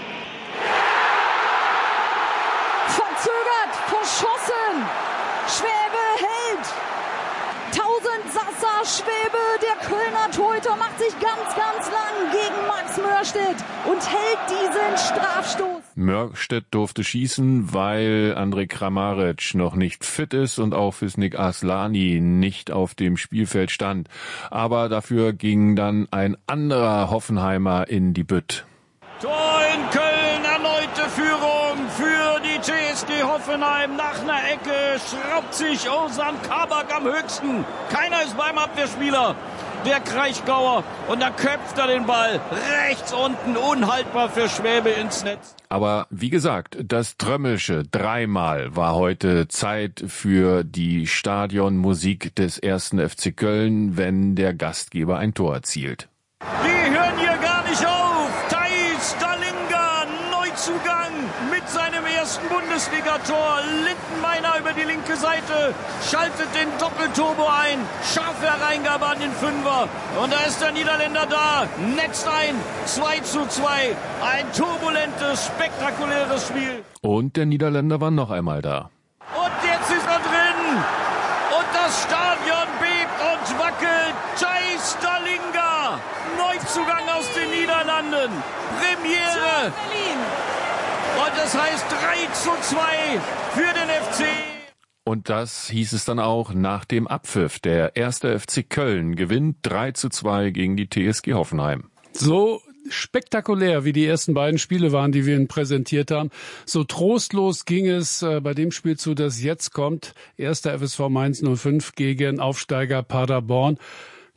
Verzögert, verschossen. Schwäbe hält. Tausend Sasser Schwäbe, der Kölner Torhüter macht sich ganz, ganz lang gegen Max Mörstedt und hält diesen Strafstoß. Mörstedt durfte schießen, weil Andrej Kramaric noch nicht fit ist und auch Fisnik Aslani nicht auf dem Spielfeld stand. Aber dafür ging dann ein anderer Hoffenheimer in die Bütt. Tor in Köln, erneute Führung für die T S G Hoffenheim. Nach einer Ecke schraubt sich Ozan Kabak am höchsten. Keiner ist beim Abwehrspieler. Der Kraichgauer. Und dann köpft er den Ball rechts unten, unhaltbar für Schwäbe ins Netz. Aber wie gesagt, das Trömmelsche dreimal war heute Zeit für die Stadionmusik des ersten F C Köln, wenn der Gastgeber ein Tor erzielt. Die hören hier gar nicht auf. Theis Dallinga, Neuzugang mit seinem ersten Bundesligator. Lindenmeiner über die linke Seite, schaltet den Doppelturbo ein. Scharfe Hereingabe an den Fünfer. Und da ist der Niederländer da. Netzt ein. zwei zu zwei. Ein turbulentes, spektakuläres Spiel. Und der Niederländer war noch einmal da. Und jetzt ist er drin. Und das Stadion bebt und wackelt. Theis Dallinga, Neuzugang aus den Niederlanden. Premiere. Und das heißt drei zu zwei für den F C. Und das hieß es dann auch nach dem Abpfiff. Der erste F C Köln gewinnt drei zu zwei gegen die T S G Hoffenheim. So spektakulär, wie die ersten beiden Spiele waren, die wir Ihnen präsentiert haben. So trostlos ging es äh, bei dem Spiel zu, das jetzt kommt. Erster F S V Mainz null fünf gegen Aufsteiger Paderborn.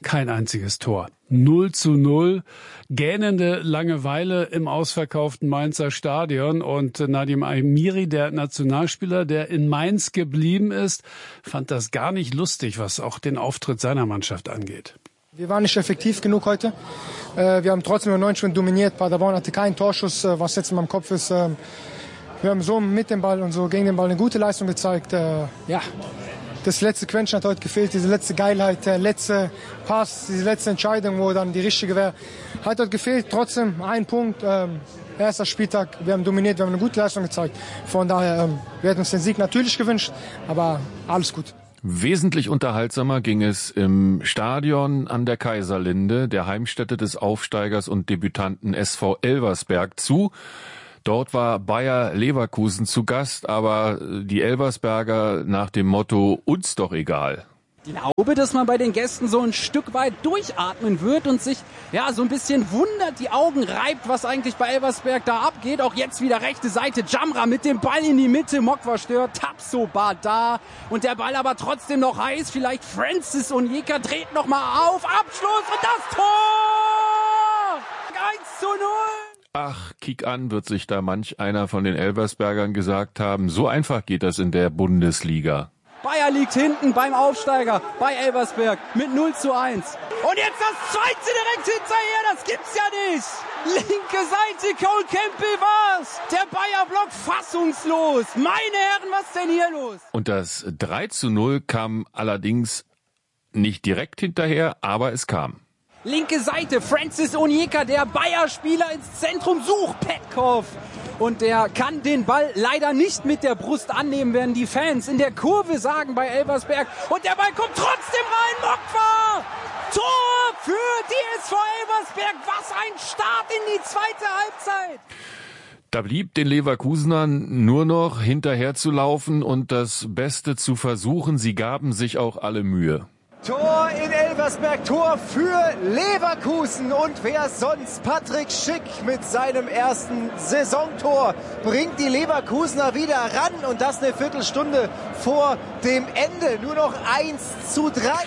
Kein einziges Tor. null zu null. Gähnende Langeweile im ausverkauften Mainzer Stadion. Und Nadim Amiri, der Nationalspieler, der in Mainz geblieben ist, fand das gar nicht lustig, was auch den Auftritt seiner Mannschaft angeht. Wir waren nicht effektiv genug heute. Wir haben trotzdem über neunzig Minuten dominiert. Paderborn hatte keinen Torschuss, was jetzt in meinem Kopf ist. Wir haben so mit dem Ball und so gegen den Ball eine gute Leistung gezeigt. Ja. Das letzte Quäntchen hat heute gefehlt, diese letzte Geilheit, der letzte Pass, diese letzte Entscheidung, wo dann die richtige wäre, hat heute gefehlt. Trotzdem ein Punkt, ähm, erster Spieltag, wir haben dominiert, wir haben eine gute Leistung gezeigt. Von daher, ähm, wir hätten uns den Sieg natürlich gewünscht, aber alles gut. Wesentlich unterhaltsamer ging es im Stadion an der Kaiserlinde, der Heimstätte des Aufsteigers und Debütanten S V Elversberg, zu. Dort war Bayer Leverkusen zu Gast, aber die Elversberger nach dem Motto, uns doch egal. Ich glaube, dass man bei den Gästen so ein Stück weit durchatmen wird und sich ja so ein bisschen wundert, die Augen reibt, was eigentlich bei Elversberg da abgeht. Auch jetzt wieder rechte Seite, Jamra mit dem Ball in die Mitte, Mokwa stört, Tapsoba da und der Ball aber trotzdem noch heiß. Vielleicht Francis Onyeka dreht noch mal auf, Abschluss und das Tor! eins zu null! Ach, kick an, wird sich da manch einer von den Elversbergern gesagt haben. So einfach geht das in der Bundesliga. Bayer liegt hinten beim Aufsteiger bei Elversberg mit null zu eins. Und jetzt das zweite direkt hinterher, das gibt's ja nicht. Linke Seite, Cole Campbell war's. Der Bayer-Block fassungslos. Meine Herren, was denn hier los? Und das drei zu null kam allerdings nicht direkt hinterher, aber es kam. Linke Seite, Francis Onyeka, der Bayer-Spieler ins Zentrum sucht, Petkov. Und der kann den Ball leider nicht mit der Brust annehmen, werden die Fans in der Kurve sagen bei Elversberg. Und der Ball kommt trotzdem rein, Mokwa! Tor für die S V Elversberg. Was ein Start in die zweite Halbzeit. Da blieb den Leverkusenern nur noch hinterher zu laufen und das Beste zu versuchen. Sie gaben sich auch alle Mühe. Tor in Elversberg, Tor für Leverkusen. Und wer sonst? Patrick Schick mit seinem ersten Saisontor bringt die Leverkusener wieder ran. Und das eine Viertelstunde vor dem Ende. Nur noch eins zu drei.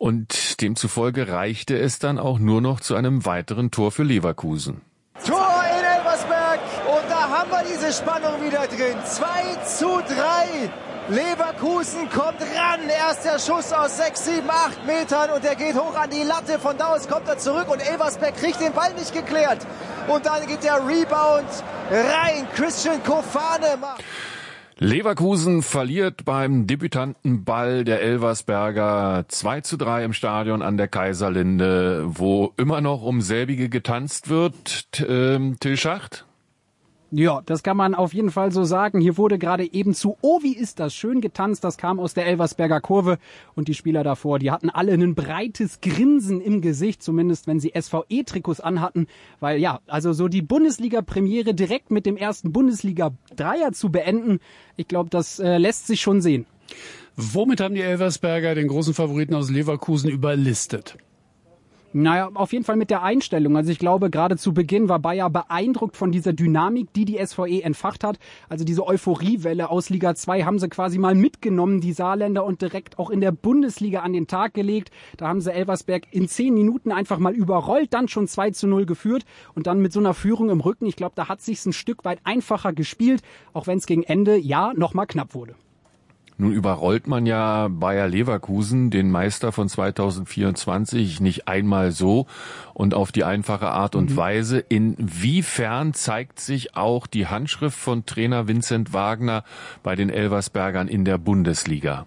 Und demzufolge reichte es dann auch nur noch zu einem weiteren Tor für Leverkusen. Tor in Elversberg. Und da haben wir diese Spannung wieder drin. zwei zu drei. Leverkusen kommt ran, erster Schuss aus sechs, sieben, acht Metern und der geht hoch an die Latte. Von da aus kommt er zurück und Elversberg kriegt den Ball nicht geklärt. Und dann geht der Rebound rein. Christian Kofane macht. Leverkusen verliert beim Debütantenball der Elversberger zwei zu drei im Stadion an der Kaiserlinde, wo immer noch um selbige getanzt wird. Ähm, Till Schacht? Ja, das kann man auf jeden Fall so sagen. Hier wurde gerade eben zu Oh, wie ist das schön getanzt. Das kam aus der Elversberger Kurve. Und die Spieler davor, die hatten alle ein breites Grinsen im Gesicht, zumindest wenn sie S V E-Trikots anhatten. Weil ja, also so die Bundesliga-Premiere direkt mit dem ersten Bundesliga-Dreier zu beenden, ich glaube, das äh, lässt sich schon sehen. Womit haben die Elversberger den großen Favoriten aus Leverkusen überlistet? Naja, auf jeden Fall mit der Einstellung. Also ich glaube, gerade zu Beginn war Bayer beeindruckt von dieser Dynamik, die die S V E entfacht hat. Also diese Euphoriewelle aus Liga zwei haben sie quasi mal mitgenommen, die Saarländer, und direkt auch in der Bundesliga an den Tag gelegt. Da haben sie Elversberg in zehn Minuten einfach mal überrollt, dann schon zwei zu null geführt und dann mit so einer Führung im Rücken. Ich glaube, da hat sich's ein Stück weit einfacher gespielt, auch wenn es gegen Ende, ja, nochmal knapp wurde. Nun überrollt man ja Bayer Leverkusen, den Meister von zweitausendvierundzwanzig, nicht einmal so und auf die einfache Art und mhm. Weise. Inwiefern zeigt sich auch die Handschrift von Trainer Vincent Wagner bei den Elversbergern in der Bundesliga?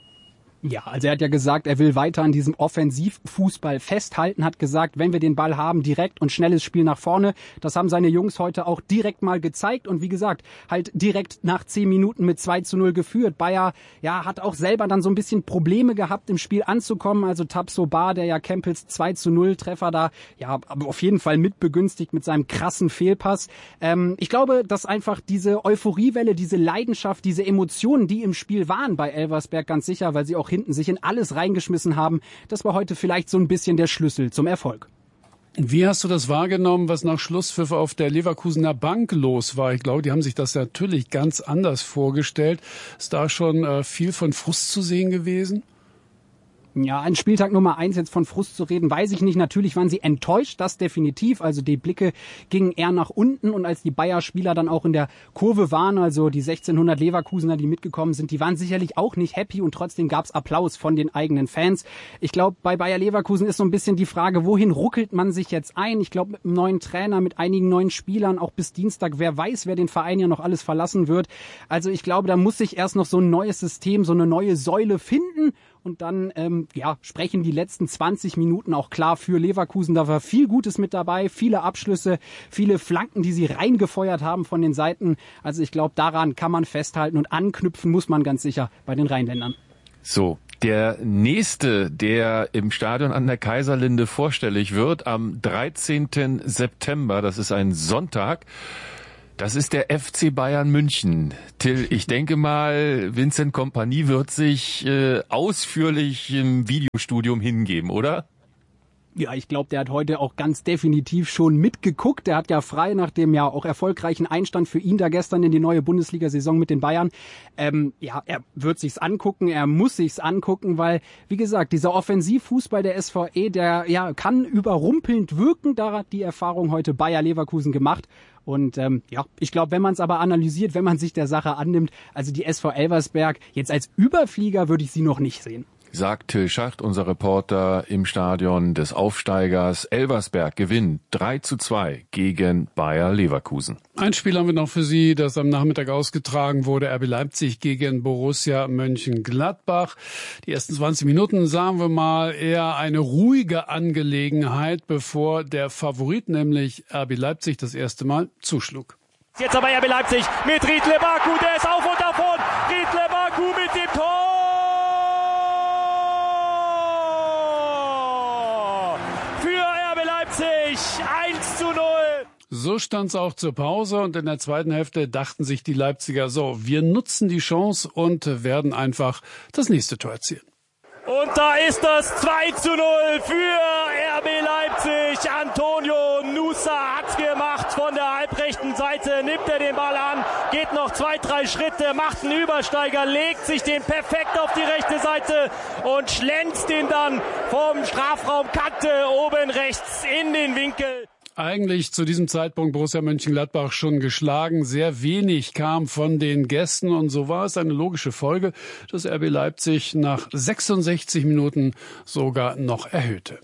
Ja, also er hat ja gesagt, er will weiter an diesem Offensivfußball festhalten, hat gesagt, wenn wir den Ball haben, direkt und schnelles Spiel nach vorne. Das haben seine Jungs heute auch direkt mal gezeigt und wie gesagt, halt direkt nach zehn Minuten mit zwei zu null geführt. Bayer, ja, hat auch selber dann so ein bisschen Probleme gehabt, im Spiel anzukommen. Also Tapsoba, der ja Campbells zwei zu null Treffer da, ja, aber auf jeden Fall mitbegünstigt mit seinem krassen Fehlpass. Ähm, ich glaube, dass einfach diese Euphoriewelle, diese Leidenschaft, diese Emotionen, die im Spiel waren bei Elversberg ganz sicher, weil sie auch hinten sich in alles reingeschmissen haben. Das war heute vielleicht so ein bisschen der Schlüssel zum Erfolg. Wie hast du das wahrgenommen, was nach Schlusspfiff auf der Leverkusener Bank los war? Ich glaube, die haben sich das natürlich ganz anders vorgestellt. Ist da schon äh, viel von Frust zu sehen gewesen? Ja, ein Spieltag Nummer eins jetzt von Frust zu reden, weiß ich nicht. Natürlich waren sie enttäuscht, das definitiv. Also die Blicke gingen eher nach unten und als die Bayer-Spieler dann auch in der Kurve waren, also die sechzehnhundert Leverkusener, die mitgekommen sind, die waren sicherlich auch nicht happy und trotzdem gab's Applaus von den eigenen Fans. Ich glaube, bei Bayer Leverkusen ist so ein bisschen die Frage, wohin ruckelt man sich jetzt ein? Ich glaube, mit einem neuen Trainer, mit einigen neuen Spielern, auch bis Dienstag, wer weiß, wer den Verein ja noch alles verlassen wird. Also ich glaube, da muss sich erst noch so ein neues System, so eine neue Säule finden. Und dann ähm, ja, sprechen die letzten zwanzig Minuten auch klar für Leverkusen. Da war viel Gutes mit dabei, viele Abschlüsse, viele Flanken, die sie reingefeuert haben von den Seiten. Also ich glaube, daran kann man festhalten und anknüpfen muss man ganz sicher bei den Rheinländern. So, der nächste, der im Stadion an der Kaiserlinde vorstellig wird, am dreizehnten September, das ist ein Sonntag, das ist der F C Bayern München. Till, ich denke mal, Vincent Kompany wird sich äh, ausführlich im Videostudium hingeben, oder? Ja, ich glaube, der hat heute auch ganz definitiv schon mitgeguckt. Der hat ja frei nach dem ja auch erfolgreichen Einstand für ihn da gestern in die neue Bundesliga-Saison mit den Bayern. Ähm, ja, er wird sich's angucken, er muss sich's angucken, weil, wie gesagt, dieser Offensivfußball der S V E, der ja kann überrumpelnd wirken. Da hat die Erfahrung heute Bayer Leverkusen gemacht. Und ähm, ja, ich glaube, wenn man es aber analysiert, wenn man sich der Sache annimmt, also die S V Elversberg, jetzt als Überflieger würde ich sie noch nicht sehen. Sagt Till Schacht, unser Reporter im Stadion des Aufsteigers. Elversberg gewinnt drei zu zwei gegen Bayer Leverkusen. Ein Spiel haben wir noch für Sie, das am Nachmittag ausgetragen wurde. R B Leipzig gegen Borussia Mönchengladbach. Die ersten zwanzig Minuten sahen wir mal eher eine ruhige Angelegenheit, bevor der Favorit, nämlich R B Leipzig, das erste Mal zuschlug. Jetzt aber R B Leipzig mit Riedle Baku, der ist auf und davon. Riedle Baku mit dem Tor. eins zu null. So stand's auch zur Pause und in der zweiten Hälfte dachten sich die Leipziger so, wir nutzen die Chance und werden einfach das nächste Tor erzielen. Und da ist das zwei zu null für R B Leipzig. Antonio Nusa hat's gemacht von der halbrechten Seite, nimmt er den Ball an, geht noch zwei, drei Schritte, macht einen Übersteiger, legt sich den perfekt auf die rechte Seite und schlänzt den dann vom Strafraumkante oben rechts in den Winkel. Eigentlich zu diesem Zeitpunkt Borussia Mönchengladbach schon geschlagen. Sehr wenig kam von den Gästen und so war es eine logische Folge, dass R B Leipzig nach sechsundsechzig Minuten sogar noch erhöhte.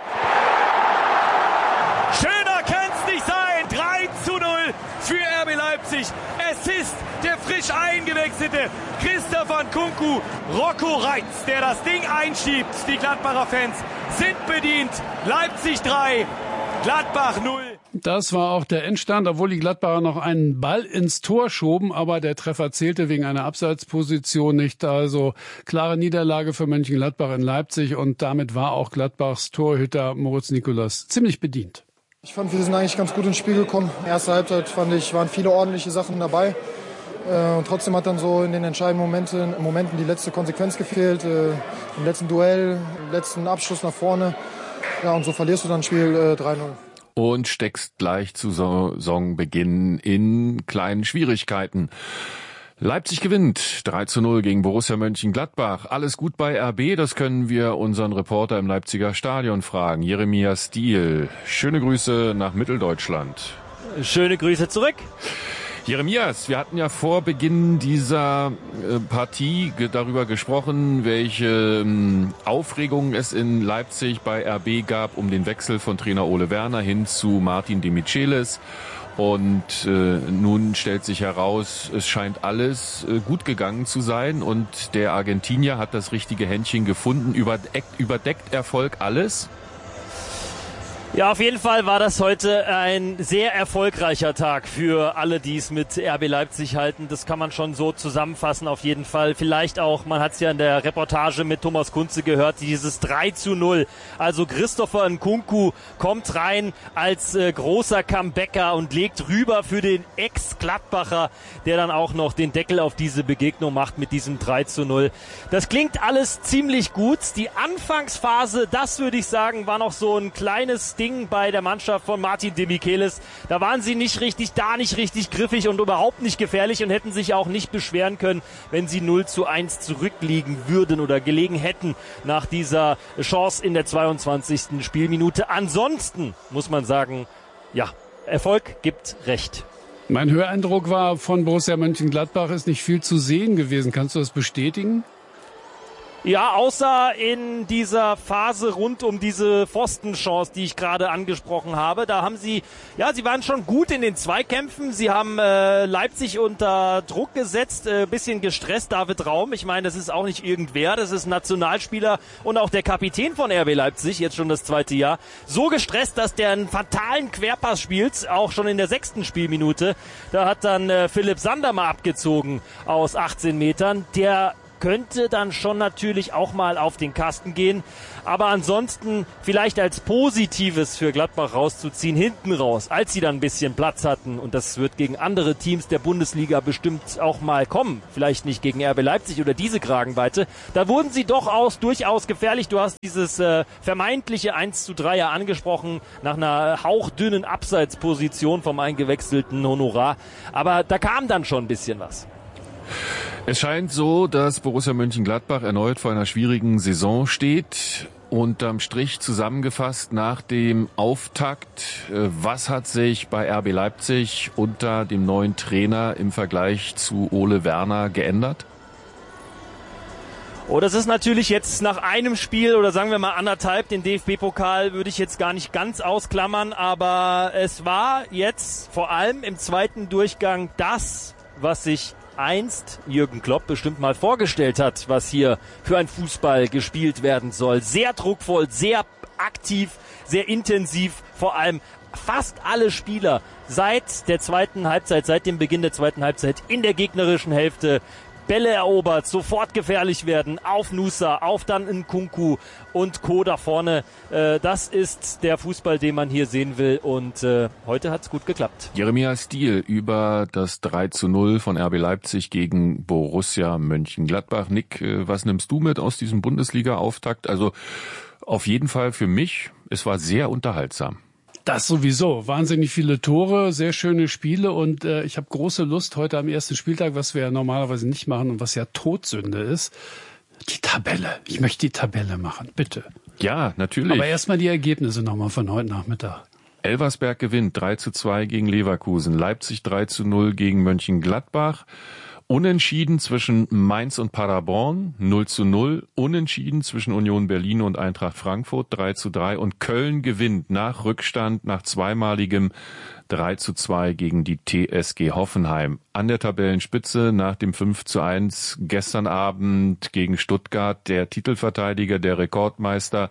Schöner kann's nicht sein. drei zu null für R B Leipzig. Es ist der frisch eingewechselte Christopher Nkunku, Rocco Reitz, der das Ding einschiebt. Die Gladbacher Fans sind bedient. Leipzig drei. Gladbach null. Das war auch der Endstand, obwohl die Gladbacher noch einen Ball ins Tor schoben, aber der Treffer zählte wegen einer Abseitsposition nicht. Also klare Niederlage für Mönchengladbach in Leipzig und damit war auch Gladbachs Torhüter Moritz Nicolas ziemlich bedient. Ich fand, wir sind eigentlich ganz gut ins Spiel gekommen. Erste Halbzeit fand ich, waren viele ordentliche Sachen dabei. Und trotzdem hat dann so in den entscheidenden Momenten, Momenten die letzte Konsequenz gefehlt. Im letzten Duell, im letzten Abschluss nach vorne. Ja, und so verlierst du dann Spiel äh, drei null. Und steckst gleich zu Saisonbeginn in kleinen Schwierigkeiten. Leipzig gewinnt drei zu null gegen Borussia Mönchengladbach. Alles gut bei R B, das können wir unseren Reporter im Leipziger Stadion fragen. Jeremias Stiel, schöne Grüße nach Mitteldeutschland. Schöne Grüße zurück. Jeremias, wir hatten ja vor Beginn dieser äh, Partie ge- darüber gesprochen, welche ähm, Aufregung es in Leipzig bei R B gab um den Wechsel von Trainer Ole Werner hin zu Martin de Michelis. Und äh, nun stellt sich heraus, es scheint alles äh, gut gegangen zu sein und der Argentinier hat das richtige Händchen gefunden. Überdeckt, überdeckt Erfolg alles? Ja, auf jeden Fall war das heute ein sehr erfolgreicher Tag für alle, die es mit R B Leipzig halten. Das kann man schon so zusammenfassen, auf jeden Fall. Vielleicht auch, man hat es ja in der Reportage mit Thomas Kunze gehört, dieses drei zu null. Also Christopher Nkunku kommt rein als äh, großer Comebacker und legt rüber für den Ex-Gladbacher, der dann auch noch den Deckel auf diese Begegnung macht mit diesem drei zu null. Das klingt alles ziemlich gut. Die Anfangsphase, das würde ich sagen, war noch so ein kleines Ding bei der Mannschaft von Martin de Michelis. Da waren sie nicht richtig, da nicht richtig griffig und überhaupt nicht gefährlich und hätten sich auch nicht beschweren können, wenn sie null zu eins zurückliegen würden oder gelegen hätten nach dieser Chance in der zweiundzwanzigsten Spielminute. Ansonsten muss man sagen, ja, Erfolg gibt Recht. Mein Höreindruck war, von Borussia Mönchengladbach ist nicht viel zu sehen gewesen. Kannst du das bestätigen? Ja, außer in dieser Phase rund um diese Pfostenchance, die ich gerade angesprochen habe. Da haben sie, ja, sie waren schon gut in den Zweikämpfen. Sie haben äh, Leipzig unter Druck gesetzt, äh, bisschen gestresst. David Raum, ich meine, das ist auch nicht irgendwer, das ist Nationalspieler und auch der Kapitän von R B Leipzig, jetzt schon das zweite Jahr. So gestresst, dass der einen fatalen Querpass spielt, auch schon in der sechsten Spielminute. Da hat dann äh, Philipp Sander mal abgezogen aus achtzehn Metern. Der könnte dann schon natürlich auch mal auf den Kasten gehen. Aber ansonsten vielleicht als Positives für Gladbach rauszuziehen, hinten raus, als sie dann ein bisschen Platz hatten. Und das wird gegen andere Teams der Bundesliga bestimmt auch mal kommen. Vielleicht nicht gegen R B Leipzig oder diese Kragenweite. Da wurden sie doch aus, durchaus gefährlich. Du hast dieses äh, vermeintliche eins zu drei ja angesprochen, nach einer hauchdünnen Abseitsposition vom eingewechselten Honorar. Aber da kam dann schon ein bisschen was. Es scheint so, dass Borussia Mönchengladbach erneut vor einer schwierigen Saison steht. Unterm Strich zusammengefasst nach dem Auftakt, was hat sich bei R B Leipzig unter dem neuen Trainer im Vergleich zu Ole Werner geändert? Oh, das ist natürlich jetzt nach einem Spiel oder sagen wir mal anderthalb, den D F B-Pokal würde ich jetzt gar nicht ganz ausklammern, aber es war jetzt vor allem im zweiten Durchgang das, was sich einst Jürgen Klopp bestimmt mal vorgestellt hat, was hier für ein Fußball gespielt werden soll. Sehr druckvoll, sehr aktiv, sehr intensiv, vor allem fast alle Spieler seit der zweiten Halbzeit, seit dem Beginn der zweiten Halbzeit in der gegnerischen Hälfte Bälle erobert, sofort gefährlich werden, auf Nusa, auf dann Nkunku und Co. da vorne. Äh, das ist der Fußball, den man hier sehen will und äh, heute hat's gut geklappt. Jeremia Stiel über das drei zu null von R B Leipzig gegen Borussia Mönchengladbach. Nick, äh, was nimmst du mit aus diesem Bundesliga-Auftakt? Also auf jeden Fall für mich, es war sehr unterhaltsam. Das sowieso. Wahnsinnig viele Tore, sehr schöne Spiele und äh, ich habe große Lust heute am ersten Spieltag, was wir ja normalerweise nicht machen und was ja Todsünde ist, die Tabelle. Ich möchte die Tabelle machen, bitte. Ja, natürlich. Aber erstmal die Ergebnisse nochmal von heute Nachmittag. Elversberg gewinnt drei zu zwei gegen Leverkusen, Leipzig drei zu null gegen Mönchengladbach. Unentschieden zwischen Mainz und Paderborn, null zu null. Unentschieden zwischen Union Berlin und Eintracht Frankfurt, drei zu drei. Und Köln gewinnt nach Rückstand, nach zweimaligem drei zu zwei gegen die T S G Hoffenheim. An der Tabellenspitze nach dem fünf zu eins gestern Abend gegen Stuttgart der Titelverteidiger, der Rekordmeister,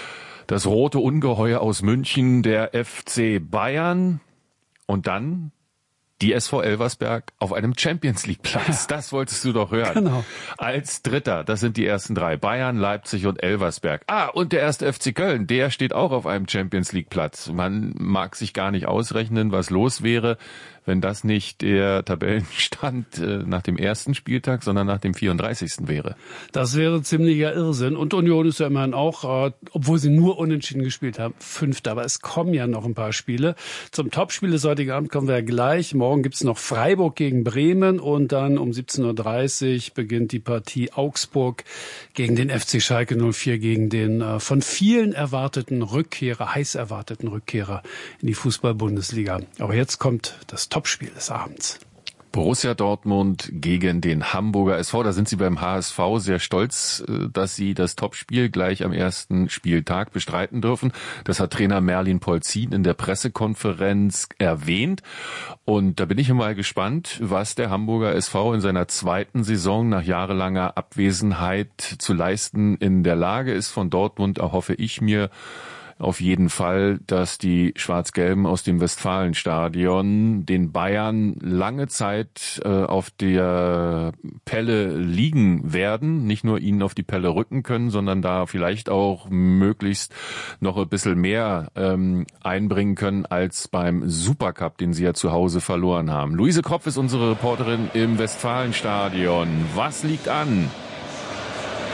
das rote Ungeheuer aus München, der F C Bayern. Und dann die S V Elversberg auf einem Champions-League-Platz. Das wolltest du doch hören. Genau. Als Dritter, das sind die ersten drei. Bayern, Leipzig und Elversberg. Ah, und der erste F C Köln, der steht auch auf einem Champions-League-Platz. Man mag sich gar nicht ausrechnen, was los wäre, wenn das nicht der Tabellenstand äh, nach dem ersten Spieltag, sondern nach dem vierunddreißigsten wäre. Das wäre ziemlicher Irrsinn. Und Union ist ja immerhin auch, äh, obwohl sie nur unentschieden gespielt haben, Fünfter. Aber es kommen ja noch ein paar Spiele. Zum Topspiel des heutigen Abends kommen wir ja gleich. Morgen gibt's noch Freiburg gegen Bremen und dann um siebzehn Uhr dreißig beginnt die Partie Augsburg gegen den F C Schalke null vier, gegen den äh, von vielen erwarteten Rückkehrer, heiß erwarteten Rückkehrer in die Fußball-Bundesliga. Aber jetzt kommt das Topspiel des Abends. Borussia Dortmund gegen den Hamburger S V. Da sind sie beim H S V sehr stolz, dass sie das Topspiel gleich am ersten Spieltag bestreiten dürfen. Das hat Trainer Merlin Polzin in der Pressekonferenz erwähnt. Und da bin ich mal gespannt, was der Hamburger S V in seiner zweiten Saison nach jahrelanger Abwesenheit zu leisten in der Lage ist. Von Dortmund erhoffe ich mir auf jeden Fall, dass die Schwarz-Gelben aus dem Westfalenstadion den Bayern lange Zeit äh, auf der Pelle liegen werden, nicht nur ihnen auf die Pelle rücken können, sondern da vielleicht auch möglichst noch ein bisschen mehr ähm, einbringen können als beim Supercup, den sie ja zu Hause verloren haben. Luise Kropf ist unsere Reporterin im Westfalenstadion. Was liegt an?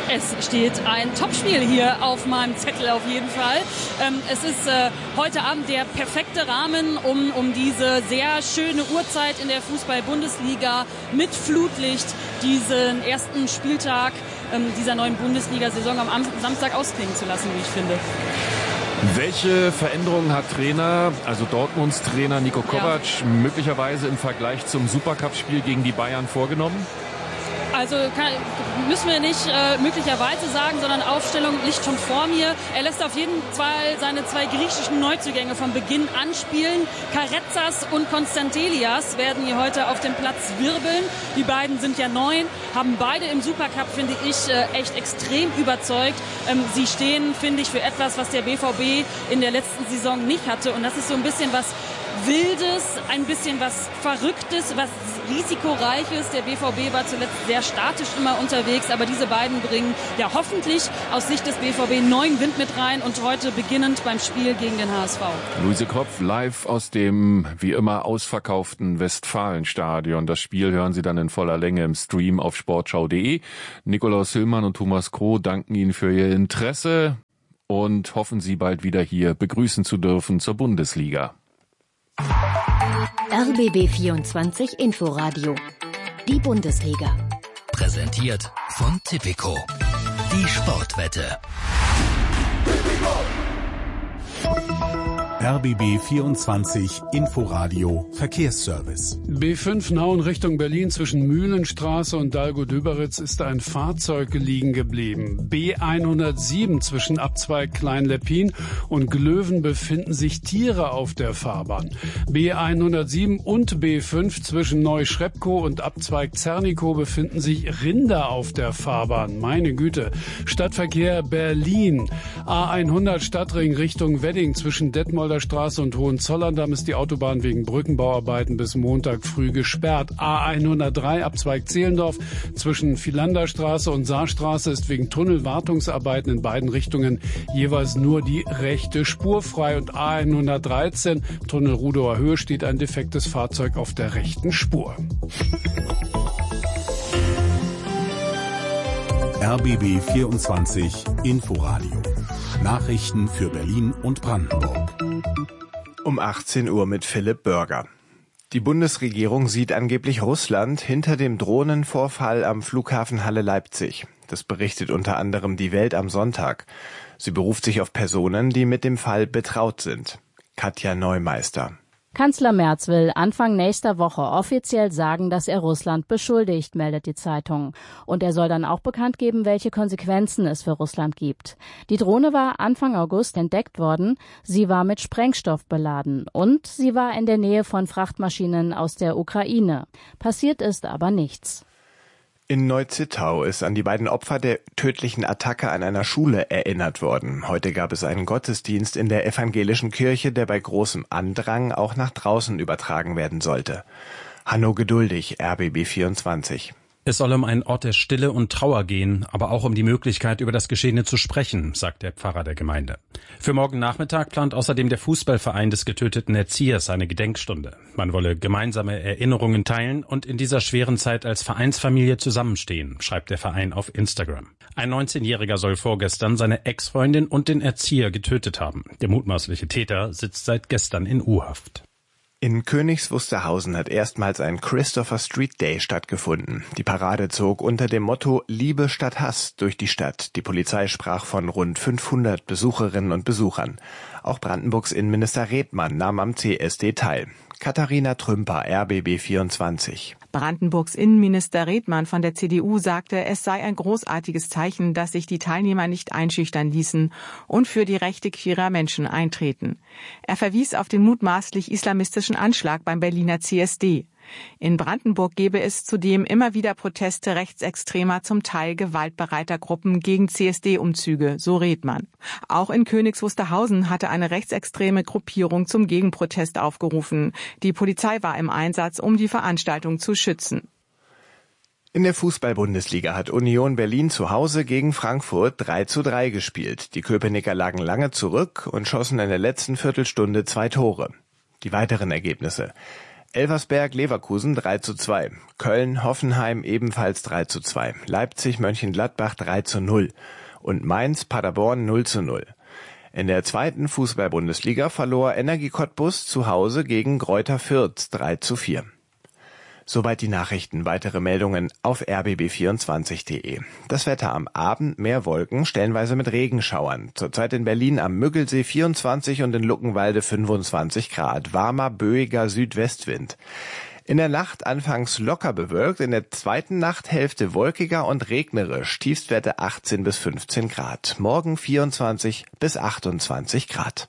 Es steht ein Topspiel hier auf meinem Zettel auf jeden Fall. Ähm, es ist äh, heute Abend der perfekte Rahmen, um, um diese sehr schöne Uhrzeit in der Fußball-Bundesliga mit Flutlicht diesen ersten Spieltag ähm, dieser neuen Bundesliga-Saison am Samstag ausklingen zu lassen, wie ich finde. Welche Veränderungen hat Trainer, also Dortmunds Trainer Niko Kovac, ja. möglicherweise im Vergleich zum Supercup-Spiel gegen die Bayern vorgenommen? Also kann, müssen wir nicht äh, möglicherweise sagen, sondern Aufstellung liegt schon vor mir. Er lässt auf jeden Fall seine zwei griechischen Neuzugänge von Beginn anspielen. Karetzas und Konstantelias werden hier heute auf dem Platz wirbeln. Die beiden sind ja neu, haben beide im Supercup, finde ich, äh, echt extrem überzeugt. Ähm, sie stehen, finde ich, für etwas, was der B V B in der letzten Saison nicht hatte. Und das ist so ein bisschen was Wildes, ein bisschen was Verrücktes, was Risikoreiches. Der B V B war zuletzt sehr statisch immer unterwegs, aber diese beiden bringen ja hoffentlich aus Sicht des B V B neuen Wind mit rein und heute beginnend beim Spiel gegen den H S V. Luise Kropf live aus dem wie immer ausverkauften Westfalenstadion. Das Spiel hören Sie dann in voller Länge im Stream auf sportschau punkt de. Nikolaus Hillmann und Thomas Kroh danken Ihnen für Ihr Interesse und hoffen, Sie bald wieder hier begrüßen zu dürfen zur Bundesliga. R B B vierundzwanzig Inforadio. Die Bundesliga. Präsentiert von Tipico. Die Sportwette. R B B vierundzwanzig Inforadio Verkehrsservice. B fünf Nauen Richtung Berlin zwischen Mühlenstraße und Dalgo-Döberitz ist ein Fahrzeug liegen geblieben. B hundertsieben zwischen Abzweig Klein-Leppin und Glöwen befinden sich Tiere auf der Fahrbahn. B hundertsieben und B fünf zwischen Neuschrepkow und Abzweig Zernikow befinden sich Rinder auf der Fahrbahn. Meine Güte. Stadtverkehr Berlin. A hundert Stadtring Richtung Wedding zwischen Detmolder Straße und Hohenzollern-Damm ist die Autobahn wegen Brückenbauarbeiten bis Montag früh gesperrt. A hundertdrei Abzweig Zehlendorf zwischen Philanderstraße und Saarstraße ist wegen Tunnelwartungsarbeiten in beiden Richtungen jeweils nur die rechte Spur frei. Und A hundertdreizehn Tunnel Rudower Höhe steht ein defektes Fahrzeug auf der rechten Spur. R B B vierundzwanzig Inforadio. Nachrichten für Berlin und Brandenburg. Um achtzehn Uhr mit Philipp Bürger. Die Bundesregierung sieht angeblich Russland hinter dem Drohnenvorfall am Flughafen Halle-Leipzig. Das berichtet unter anderem die Welt am Sonntag. Sie beruft sich auf Personen, die mit dem Fall betraut sind. Katja Neumeister. Kanzler Merz will Anfang nächster Woche offiziell sagen, dass er Russland beschuldigt, meldet die Zeitung. Und er soll dann auch bekannt geben, welche Konsequenzen es für Russland gibt. Die Drohne war Anfang August entdeckt worden. Sie war mit Sprengstoff beladen und sie war in der Nähe von Frachtmaschinen aus der Ukraine. Passiert ist aber nichts. In Neuzittau ist an die beiden Opfer der tödlichen Attacke an einer Schule erinnert worden. Heute gab es einen Gottesdienst in der evangelischen Kirche, der bei großem Andrang auch nach draußen übertragen werden sollte. Hanno Geduldig, R B B vierundzwanzig. Es soll um einen Ort der Stille und Trauer gehen, aber auch um die Möglichkeit, über das Geschehene zu sprechen, sagt der Pfarrer der Gemeinde. Für morgen Nachmittag plant außerdem der Fußballverein des getöteten Erziehers eine Gedenkstunde. Man wolle gemeinsame Erinnerungen teilen und in dieser schweren Zeit als Vereinsfamilie zusammenstehen, schreibt der Verein auf Instagram. Ein neunzehnjähriger soll vorgestern seine Ex-Freundin und den Erzieher getötet haben. Der mutmaßliche Täter sitzt seit gestern in U-Haft. In Königs Wusterhausen hat erstmals ein Christopher Street Day stattgefunden. Die Parade zog unter dem Motto Liebe statt Hass durch die Stadt. Die Polizei sprach von rund fünfhundert Besucherinnen und Besuchern. Auch Brandenburgs Innenminister Redmann nahm am C S D teil. Katharina Trümper, R B B vierundzwanzig. Brandenburgs Innenminister Redmann von der C D U sagte, es sei ein großartiges Zeichen, dass sich die Teilnehmer nicht einschüchtern ließen und für die Rechte queerer Menschen eintreten. Er verwies auf den mutmaßlich islamistischen Anschlag beim Berliner C S D. In Brandenburg gebe es zudem immer wieder Proteste rechtsextremer, zum Teil gewaltbereiter Gruppen gegen C S D-Umzüge, so Redmann. Auch in Königs Wusterhausen hatte eine rechtsextreme Gruppierung zum Gegenprotest aufgerufen. Die Polizei war im Einsatz, um die Veranstaltung zu schützen. In der Fußball-Bundesliga hat Union Berlin zu Hause gegen Frankfurt drei zu drei gespielt. Die Köpenicker lagen lange zurück und schossen in der letzten Viertelstunde zwei Tore. Die weiteren Ergebnisse: Elversberg-Leverkusen drei zu zwei. Köln-Hoffenheim ebenfalls drei zu zwei. Leipzig-Mönchengladbach drei zu null. Und Mainz-Paderborn null zu null. In der zweiten Fußball-Bundesliga verlor Energie Cottbus zu Hause gegen Greuther Fürth drei zu vier. Soweit die Nachrichten. Weitere Meldungen auf r b b vierundzwanzig punkt d e. Das Wetter am Abend: mehr Wolken, stellenweise mit Regenschauern. Zurzeit in Berlin am Müggelsee vierundzwanzig und in Luckenwalde fünfundzwanzig Grad. Warmer, böiger Südwestwind. In der Nacht anfangs locker bewölkt, in der zweiten Nachthälfte wolkiger und regnerisch. Tiefstwerte achtzehn bis fünfzehn Grad. Morgen vierundzwanzig bis achtundzwanzig Grad.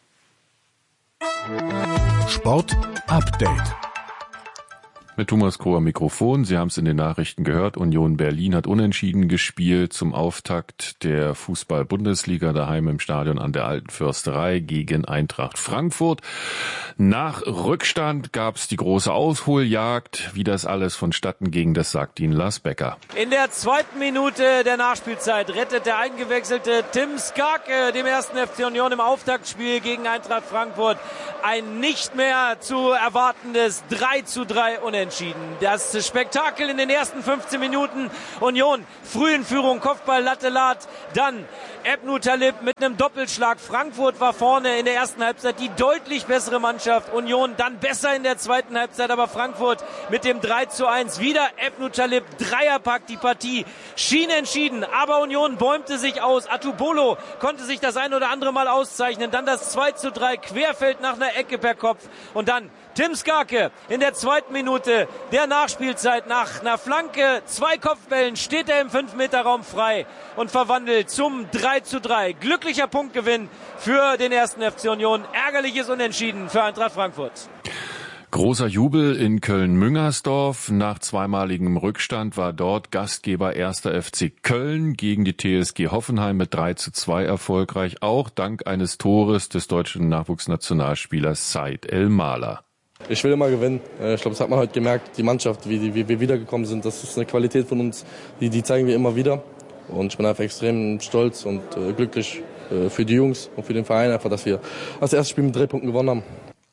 Sport Update. Mit Thomas Kroh am Mikrofon. Sie haben es in den Nachrichten gehört. Union Berlin hat unentschieden gespielt zum Auftakt der Fußball-Bundesliga daheim im Stadion an der Alten Försterei gegen Eintracht Frankfurt. Nach Rückstand gab es die große Ausholjagd. Wie das alles vonstatten ging, das sagt Ihnen Lars Becker. In der zweiten Minute der Nachspielzeit rettet der eingewechselte Tim Skarke dem ersten F C Union im Auftaktspiel gegen Eintracht Frankfurt ein nicht mehr zu erwartendes drei zu drei Unentschieden. Das Spektakel in den ersten fünfzehn Minuten: Union früh in Führung, Kopfball, Latte Lat, dann Ebnu Talib mit einem Doppelschlag. Frankfurt war vorne in der ersten Halbzeit die deutlich bessere Mannschaft. Union dann besser in der zweiten Halbzeit, aber Frankfurt mit dem drei zu eins. Wieder Ebnu Talib, Dreierpack, die Partie schien entschieden, aber Union bäumte sich aus. Atubolo konnte sich das ein oder andere Mal auszeichnen. Dann das zwei zu drei, Querfeld nach einer Ecke per Kopf. Und dann Tim Skarke in der zweiten Minute der Nachspielzeit nach einer Flanke, zwei Kopfbällen, steht er im fünf Meter Raum frei und verwandelt zum drei zu drei. Glücklicher Punktgewinn für den ersten F C Union. Ärgerliches Unentschieden für Eintracht Frankfurt. Großer Jubel in Köln-Müngersdorf. Nach zweimaligem Rückstand war dort Gastgeber erster F C Köln gegen die T S G Hoffenheim mit drei zu zwei erfolgreich, auch dank eines Tores des deutschen Nachwuchsnationalspielers Said El-Mala. Ich will immer gewinnen. Ich glaube, das hat man heute gemerkt. Die Mannschaft, wie, die, wie wir wiedergekommen sind, das ist eine Qualität von uns, die, die zeigen wir immer wieder. Und ich bin einfach extrem stolz und äh, glücklich äh, für die Jungs und für den Verein, einfach, dass wir das erste Spiel mit drei Punkten gewonnen haben.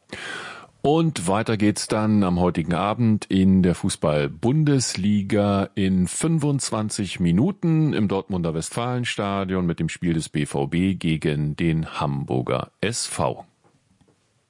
Und weiter geht's dann am heutigen Abend in der Fußball-Bundesliga in fünfundzwanzig Minuten im Dortmunder Westfalenstadion mit dem Spiel des B V B gegen den Hamburger S V.